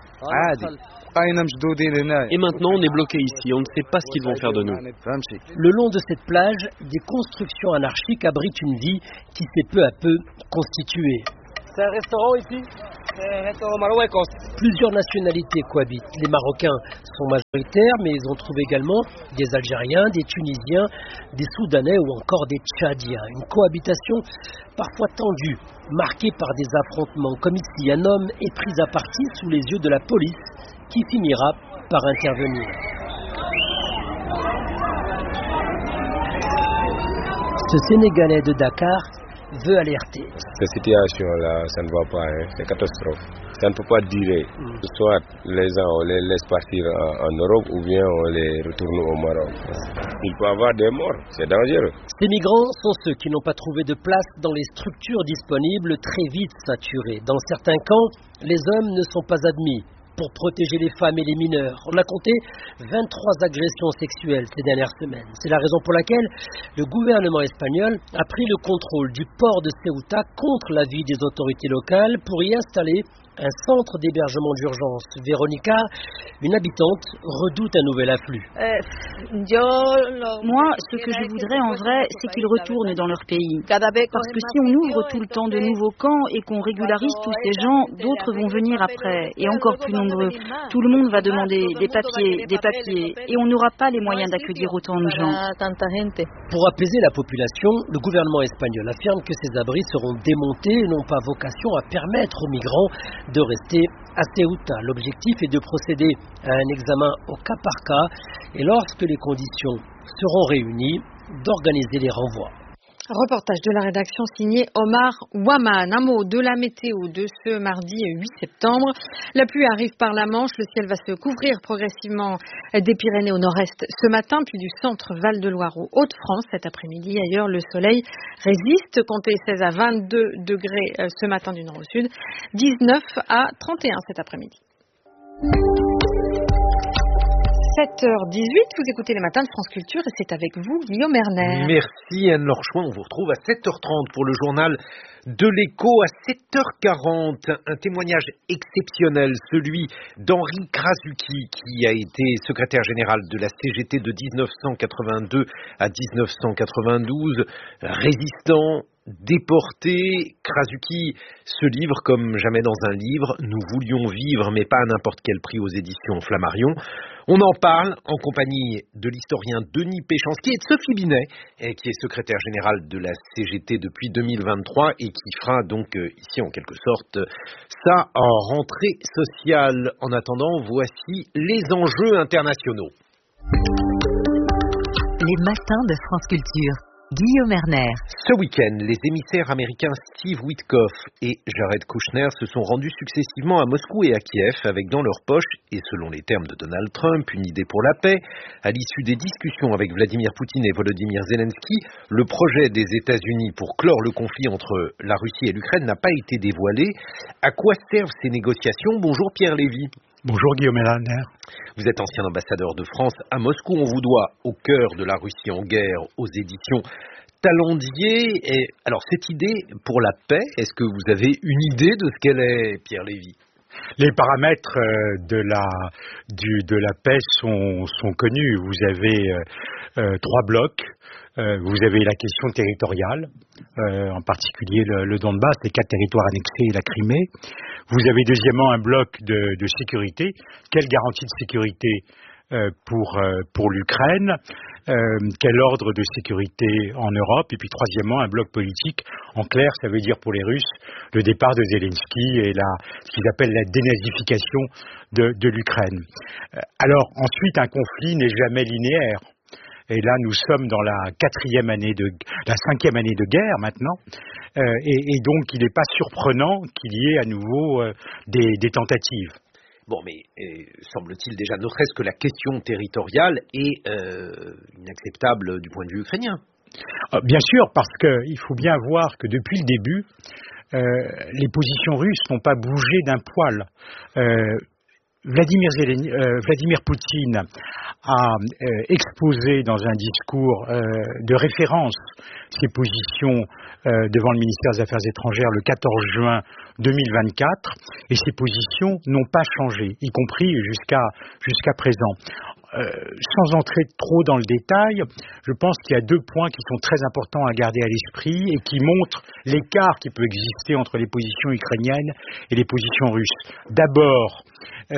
Et maintenant, on est bloqué ici. On ne sait pas ce qu'ils vont faire de nous. Le long de cette plage, des constructions anarchiques abritent une vie qui s'est peu à peu constituée. C'est un restaurant ici? C'est un restaurant marocain. Plusieurs nationalités cohabitent. Les Marocains sont majoritaires, mais ils ont trouvé également des Algériens, des Tunisiens, des Soudanais ou encore des Tchadiens. Une cohabitation parfois tendue, marquée par des affrontements. Comme ici, un homme est pris à partie sous les yeux de la police, qui finira par intervenir. Ce Sénégalais de Dakar veut alerter. Cette situation-là, ça ne va pas, hein. C'est catastrophe. Ça ne peut pas durer. Mm. Soit les gens, on les laisse partir en, en Europe ou bien on les retourne au Maroc. Il peut y avoir des morts, c'est dangereux. Ces migrants sont ceux qui n'ont pas trouvé de place dans les structures disponibles, très vite saturées. Dans certains camps, les hommes ne sont pas admis pour protéger les femmes et les mineurs. On a compté vingt-trois agressions sexuelles ces dernières semaines. C'est la raison pour laquelle le gouvernement espagnol a pris le contrôle du port de Ceuta contre l'avis des autorités locales pour y installer un centre d'hébergement d'urgence. Véronica, une habitante, redoute un nouvel afflux. Euh, Moi, ce que je voudrais en vrai, c'est qu'ils retournent dans leur pays. Parce que si on ouvre tout le temps de nouveaux camps et qu'on régularise tous ces gens, d'autres vont venir après, et encore plus nombreux. Tout le monde va demander des papiers, des papiers, et on n'aura pas les moyens d'accueillir autant de gens. Pour apaiser la population, le gouvernement espagnol affirme que ces abris seront démontés et n'ont pas vocation à permettre aux migrants de rester à Ceuta. L'objectif est de procéder à un examen au cas par cas et lorsque les conditions seront réunies, d'organiser les renvois. Reportage de la rédaction signé Omar Waman. Un mot de la météo de ce mardi huit septembre. La pluie arrive par la Manche. Le ciel va se couvrir progressivement des Pyrénées au nord-est ce matin, puis du centre Val-de-Loire aux Hauts-de-France cet après-midi. Ailleurs, le soleil résiste. Comptez seize à vingt-deux degrés ce matin du nord au sud, dix-neuf à trente et un cet après-midi. sept heures dix-huit, vous écoutez les matins de France Culture et c'est avec vous, Guillaume Erner. Merci Anne-Laure Chouin, on vous retrouve à sept heures trente pour le journal de l'Écho. À sept heures quarante, un témoignage exceptionnel, celui d'Henri Krasuki, qui a été secrétaire général de la C G T de dix-neuf cent quatre-vingt-deux à dix-neuf cent quatre-vingt-douze, résistant, déporté. Krasuki se livre comme jamais dans un livre. Nous voulions vivre, mais pas à n'importe quel prix, aux éditions Flammarion. On en parle en compagnie de l'historien Denis Péchanski et de Sophie Binet, qui est secrétaire générale de la C G T depuis deux mille vingt-trois et qui fera donc ici en quelque sorte ça en rentrée sociale. En attendant, voici les enjeux internationaux. Les matins de France Culture. Guillaume Erner. Ce week-end, les émissaires américains Steve Witkoff et Jared Kushner se sont rendus successivement à Moscou et à Kiev avec dans leur poche, et selon les termes de Donald Trump, une idée pour la paix. À l'issue des discussions avec Vladimir Poutine et Volodymyr Zelensky, le projet des États-Unis pour clore le conflit entre la Russie et l'Ukraine n'a pas été dévoilé. À quoi servent ces négociations? Bonjour Pierre Lévy. Bonjour Guillaume Erner. Vous êtes ancien ambassadeur de France à Moscou. On vous doit Au cœur de la Russie en guerre aux éditions Talendier. Et alors cette idée pour la paix, est-ce que vous avez une idée de ce qu'elle est, Pierre Lévy? Les paramètres de la, du, de la paix sont, sont connus. Vous avez euh, euh, trois blocs. Euh, vous avez la question territoriale, euh, en particulier le, le Donbass, les quatre territoires annexés et la Crimée. Vous avez deuxièmement un bloc de, de sécurité. Quelle garantie de sécurité euh, pour, euh, pour l'Ukraine? euh, Quel ordre de sécurité en Europe? Et puis troisièmement, un bloc politique. En clair, ça veut dire pour les Russes le départ de Zelensky et la, ce qu'ils appellent la dénazification de, de l'Ukraine. Euh, alors ensuite, un conflit n'est jamais linéaire. Et là, nous sommes dans la quatrième année de, la cinquième année de guerre maintenant, euh, et, et donc il n'est pas surprenant qu'il y ait à nouveau euh, des, des tentatives. Bon, mais euh, semble-t-il déjà, ne serait-ce que la question territoriale est euh, inacceptable du point de vue ukrainien. Bien sûr, parce qu'il faut bien voir que depuis le début, euh, les positions russes n'ont pas bougé d'un poil. Euh, Vladimir, Zeleny, euh, Vladimir Poutine a euh, exposé dans un discours euh, de référence ses positions euh, devant le ministère des Affaires étrangères le quatorze juin deux mille vingt-quatre, et ces positions n'ont pas changé, y compris jusqu'à jusqu'à présent. Euh, sans entrer trop dans le détail, je pense qu'il y a deux points qui sont très importants à garder à l'esprit et qui montrent l'écart qui peut exister entre les positions ukrainiennes et les positions russes. D'abord, euh,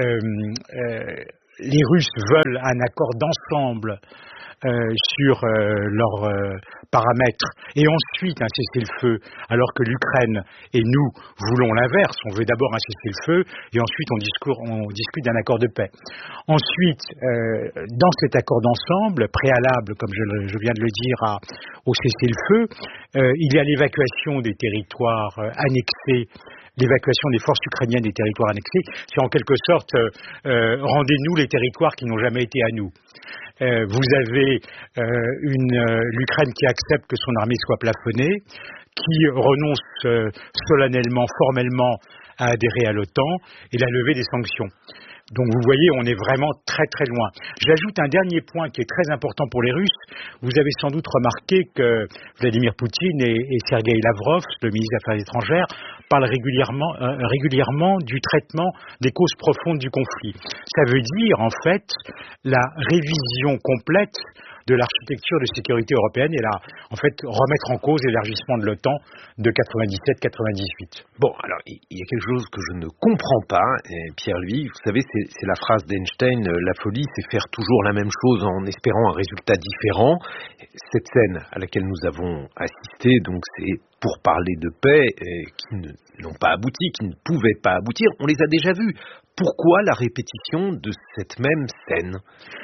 euh, les Russes veulent un accord d'ensemble euh, sur euh, leurs euh, paramètres et ensuite un cessez-le-feu, alors que l'Ukraine et nous voulons l'inverse. On veut d'abord un cessez-le-feu et ensuite on, discours, on discute d'un accord de paix. Ensuite, euh, dans cet accord d'ensemble, préalable, comme je, je viens de le dire, à, au cessez-le-feu, euh, il y a l'évacuation des territoires euh, annexés, l'évacuation des forces ukrainiennes des territoires annexés. C'est en quelque sorte euh, euh, rendez-nous les territoires qui n'ont jamais été à nous. Euh, vous avez euh, une, euh, l'Ukraine qui accepte que son armée soit plafonnée, qui renonce euh, solennellement, formellement à adhérer à l'OTAN et la levée des sanctions. Donc vous voyez, on est vraiment très très loin. J'ajoute un dernier point qui est très important pour les Russes. Vous avez sans doute remarqué que Vladimir Poutine et, et Sergueï Lavrov, le ministre des Affaires étrangères, parlent régulièrement, euh, régulièrement du traitement des causes profondes du conflit. Ça veut dire en fait la révision complète de l'architecture de sécurité européenne et là, en fait, remettre en cause l'élargissement de l'OTAN de quatre-vingt-dix-sept quatre-vingt-dix-huit. Bon, alors, il y a quelque chose que je ne comprends pas, Pierre-Louis, vous savez, c'est, c'est la phrase d'Einstein, la folie, c'est faire toujours la même chose en espérant un résultat différent. Cette scène à laquelle nous avons assisté, donc, c'est pour parler de paix, euh, qui ne, n'ont pas abouti, qui ne pouvaient pas aboutir, on les a déjà vus. Pourquoi la répétition de cette même scène ?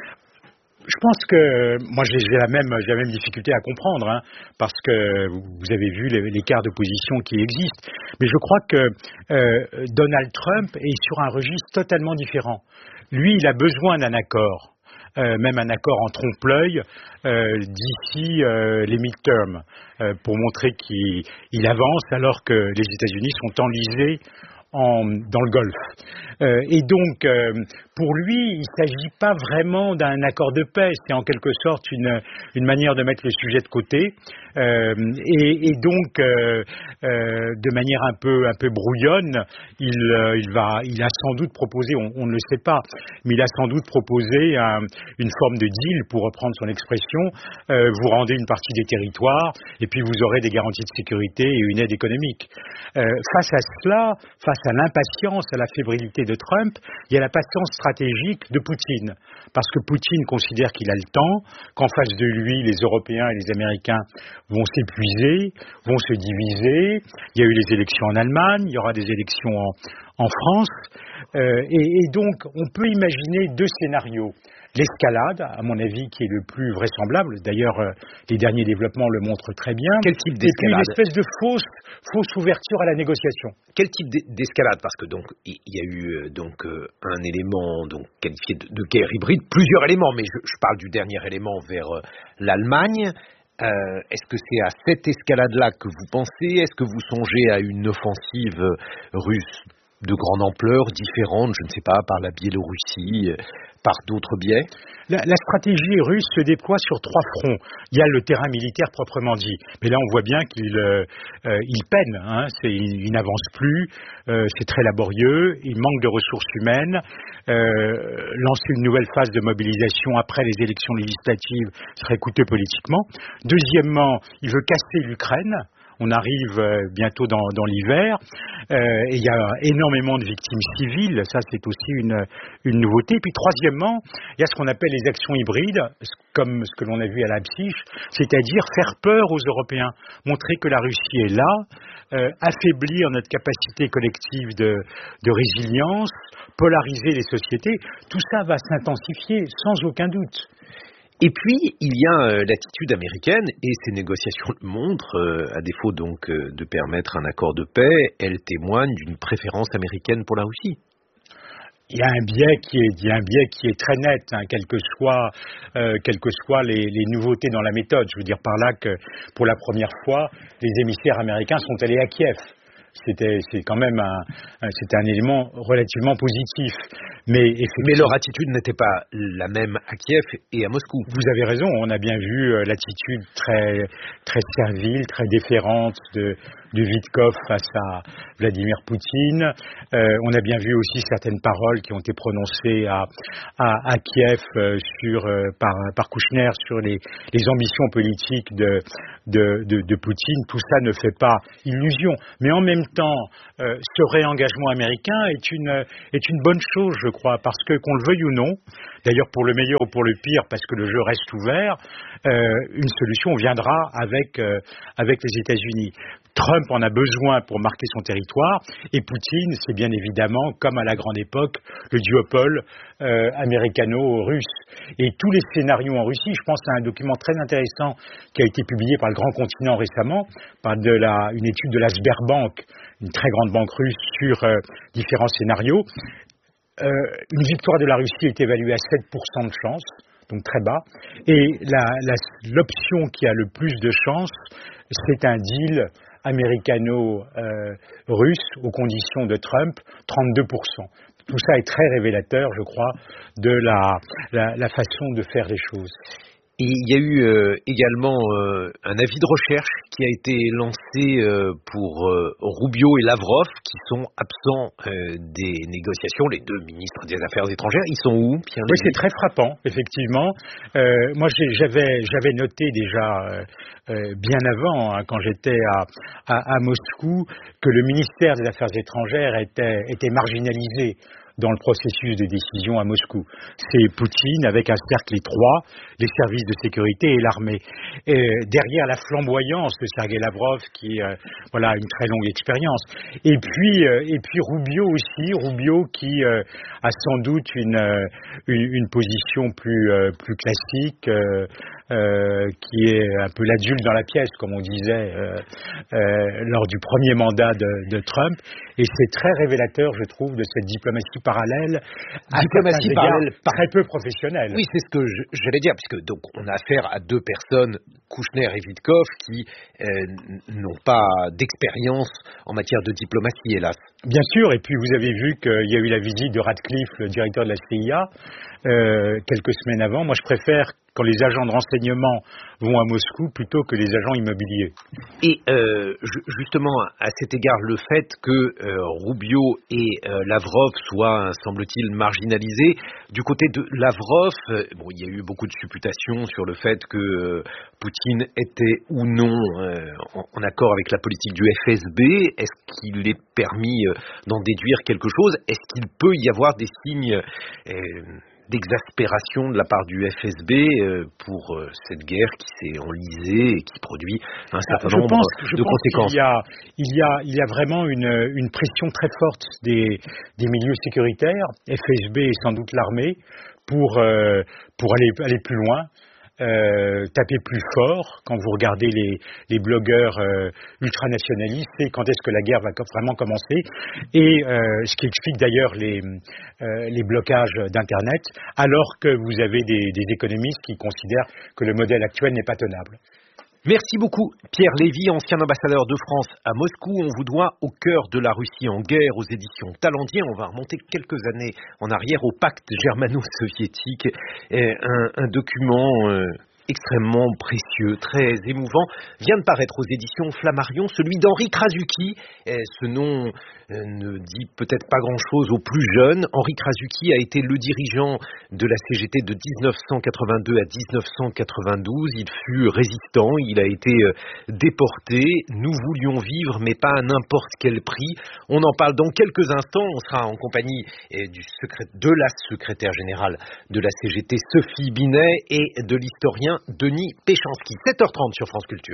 Je pense que moi j'ai, j'ai la même j'ai la même difficulté à comprendre, hein, parce que vous avez vu l'écart de position qui existe. Mais je crois que euh, Donald Trump est sur un registre totalement différent. Lui, il a besoin d'un accord, euh, même un accord en trompe-l'œil euh, d'ici euh, les midterms, euh, pour montrer qu'il il avance alors que les États-Unis sont enlisés en, dans le Golfe. Euh, et donc, euh, pour lui, il ne s'agit pas vraiment d'un accord de paix, c'est en quelque sorte une, une manière de mettre le sujet de côté. Euh, et, et donc, euh, euh, de manière un peu, un peu brouillonne, il, euh, il, va, il a sans doute proposé, on, on ne le sait pas, mais il a sans doute proposé un, une forme de deal, pour reprendre son expression. Euh, vous rendez une partie des territoires, et puis vous aurez des garanties de sécurité et une aide économique. Euh, face à cela, face à l'impatience, à la fébrilité de Trump, il y a la patience stratégique de Poutine. Parce que Poutine considère qu'il a le temps, qu'en face de lui, les Européens et les Américains vont s'épuiser, vont se diviser. Il y a eu les élections en Allemagne, il y aura des élections en, en France. Euh, et, et donc, on peut imaginer deux scénarios. L'escalade, à mon avis, qui est le plus vraisemblable. D'ailleurs, euh, les derniers développements le montrent très bien. Quel type d'escalade ? Et puis une espèce de fausse, fausse ouverture à la négociation. Quel type d'escalade ? Parce que donc il y a eu euh, donc euh, un élément donc qualifié de, de guerre hybride, plusieurs éléments, mais je, je parle du dernier élément vers euh, l'Allemagne. Euh, est-ce que c'est à cette escalade-là que vous pensez ? Est-ce que vous songez à une offensive russe de grande ampleur, différente, je ne sais pas, par la Biélorussie, par d'autres biais ? La, la stratégie russe se déploie sur trois fronts. Il y a le terrain militaire proprement dit, mais là on voit bien qu'il euh, euh, il peine, hein, c'est, il, il n'avance plus, euh, c'est très laborieux, il manque de ressources humaines. Euh, lancer une nouvelle phase de mobilisation après les élections législatives serait coûteux politiquement. Deuxièmement, il veut casser l'Ukraine. On arrive euh, bientôt dans, dans l'hiver euh, et il y a énormément de victimes civiles, ça c'est aussi une, une nouveauté. Et puis troisièmement, il y a ce qu'on appelle les actions hybrides, comme ce que l'on a vu à Leipzig, c'est-à-dire faire peur aux Européens, montrer que la Russie est là, euh, affaiblir notre capacité collective de, de résilience, polariser les sociétés, tout ça va s'intensifier sans aucun doute. Et puis, il y a euh, l'attitude américaine, et ces négociations le montrent, euh, à défaut donc euh, de permettre un accord de paix, elles témoignent d'une préférence américaine pour la Russie. Il y a un biais qui est, il y a un biais qui est très net, hein, quelles que soient, euh, quelles que soient les, les nouveautés dans la méthode. Je veux dire par là que, pour la première fois, les émissaires américains sont allés à Kiev. C'était, c'est quand même un, c'était un élément relativement positif. Mais, mais leur attitude n'était pas la même à Kiev et à Moscou. Vous avez raison, on a bien vu euh, l'attitude très, très servile, très déférente de, de Vitkov face à Vladimir Poutine. Euh, on a bien vu aussi certaines paroles qui ont été prononcées à, à, à Kiev euh, sur, euh, par, par Kouchner sur les, les ambitions politiques de, de, de, de Poutine. Tout ça ne fait pas illusion. Mais en même temps, euh, ce réengagement américain est une, est une bonne chose, je crois, parce que, qu'on le veuille ou non, d'ailleurs pour le meilleur ou pour le pire, parce que le jeu reste ouvert, euh, une solution viendra avec, euh, avec les États-Unis. Trump en a besoin pour marquer son territoire, et Poutine, c'est bien évidemment, comme à la grande époque, le duopole euh, américano-russe. Et tous les scénarios en Russie, je pense à un document très intéressant qui a été publié par le Grand Continent récemment, par de la, une étude de la Sberbank, une très grande banque russe, sur euh, différents scénarios. Euh, une victoire de la Russie est évaluée à sept pour cent de chance, donc très bas, et la, la, l'option qui a le plus de chance, c'est un deal américano-russe euh, aux conditions de Trump, trente-deux pour cent. Tout ça est très révélateur, je crois, de la, la, la façon de faire les choses. Et il y a eu euh, également euh, un avis de recherche qui a été lancé euh, pour euh, Rubio et Lavrov, qui sont absents euh, des négociations, les deux ministres des Affaires étrangères. Ils sont où, Pierre Lévy ? Oui, c'est très frappant, effectivement. Euh, moi, j'ai, j'avais, j'avais noté déjà euh, euh, bien avant, hein, quand j'étais à, à, à Moscou, que le ministère des Affaires étrangères était, était marginalisé dans le processus de décision à Moscou. C'est Poutine avec un cercle étroit, les services de sécurité et l'armée. Et derrière la flamboyance de Sergei Lavrov, qui euh, voilà une très longue expérience. Et puis euh, et puis Rubio aussi, Rubio qui euh, a sans doute une euh, une, une position plus euh, plus classique, euh, euh, qui est un peu l'adulte dans la pièce, comme on disait euh, euh, lors du premier mandat de, de Trump. Et c'est très révélateur, je trouve, de cette diplomatie parallèle, à diplomatie parallèle très peu professionnelle. Oui, c'est ce que je, j'allais dire, puisque donc on a affaire à deux personnes, Kouchner et Vitkov, qui euh, n'ont pas d'expérience en matière de diplomatie, hélas. Bien sûr, et puis vous avez vu qu'il y a eu la visite de Radcliffe, le directeur de la C I A, euh, quelques semaines avant. Moi, je préfère quand les agents de renseignement vont à Moscou plutôt que les agents immobiliers. Et euh, justement, à cet égard, le fait que euh, Rubio et euh, Lavrov soient, semble-t-il, marginalisés, du côté de Lavrov, euh, bon, il y a eu beaucoup de supputations sur le fait que euh, Poutine était ou non euh, en, en accord avec la politique du F S B. Est-ce qu'il est permis euh, d'en déduire quelque chose ? Est-ce qu'il peut y avoir des signes euh, d'exaspération de la part du F S B euh, pour euh, cette guerre qui s'est enlisée et qui produit un certain je nombre pense, je de pense conséquences. Il y a, il y a, il y a vraiment une, une pression très forte des, des milieux sécuritaires, F S B et sans doute l'armée, pour, euh, pour aller, aller plus loin. Euh, taper plus fort quand vous regardez les, les blogueurs euh, ultranationalistes, et quand est-ce que la guerre va vraiment commencer, et euh, ce qui explique d'ailleurs les, euh, les blocages d'Internet, alors que vous avez des, des économistes qui considèrent que le modèle actuel n'est pas tenable. Merci beaucoup Pierre Lévy, ancien ambassadeur de France à Moscou. On vous doit Au cœur de la Russie en guerre aux éditions Talendier. On va remonter quelques années en arrière au pacte germano-soviétique. Un, un document euh, extrêmement précieux, très émouvant, vient de paraître aux éditions Flammarion, celui d'Henri Krasuki. Ce nom ne dit peut-être pas grand-chose aux plus jeunes. Henri Krasuki a été le dirigeant de la C G T de dix-neuf cent quatre-vingt-deux à dix-neuf cent quatre-vingt-douze. Il fut résistant, il a été déporté. Nous voulions vivre, mais pas à n'importe quel prix. On en parle dans quelques instants. On sera en compagnie du secré... de la secrétaire générale de la C G T, Sophie Binet, et de l'historien Denis Péchanski. sept heures trente sur France Culture.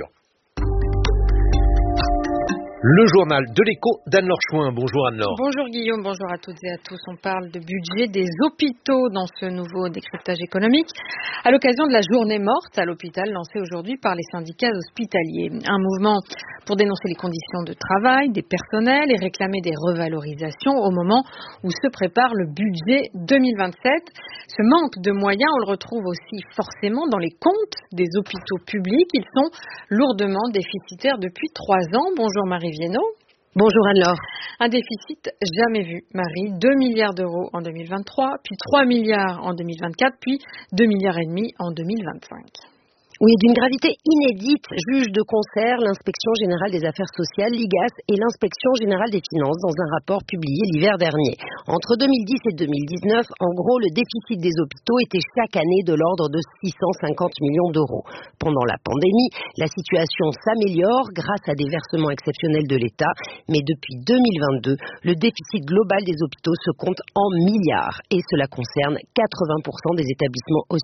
Le journal de l'écho d'Anne-Laure Chouin. Bonjour Anne-Laure. Bonjour Guillaume, bonjour à toutes et à tous. On parle de budget des hôpitaux dans ce nouveau décryptage économique à l'occasion de la journée morte à l'hôpital lancée aujourd'hui par les syndicats hospitaliers. Un mouvement pour dénoncer les conditions de travail des personnels et réclamer des revalorisations au moment où se prépare le budget deux mille vingt-sept. Ce manque de moyens, on le retrouve aussi forcément dans les comptes des hôpitaux publics. Ils sont lourdement déficitaires depuis trois ans. Bonjour Marie Viennot. Bonjour Anne-Laure. Un déficit jamais vu, Marie. deux milliards d'euros en deux mille vingt-trois, puis trois milliards en deux mille vingt-quatre, puis deux milliards et demi en deux mille vingt-cinq. Oui, d'une gravité inédite, juge de concert l'Inspection générale des affaires sociales, l'I G A S, et l'Inspection générale des finances dans un rapport publié l'hiver dernier. Entre deux mille dix et deux mille dix-neuf, en gros, le déficit des hôpitaux était chaque année de l'ordre de six cent cinquante millions d'euros. Pendant la pandémie, la situation s'améliore grâce à des versements exceptionnels de l'État, mais depuis deux mille vingt-deux, le déficit global des hôpitaux se compte en milliards, et cela concerne quatre-vingts pour cent des établissements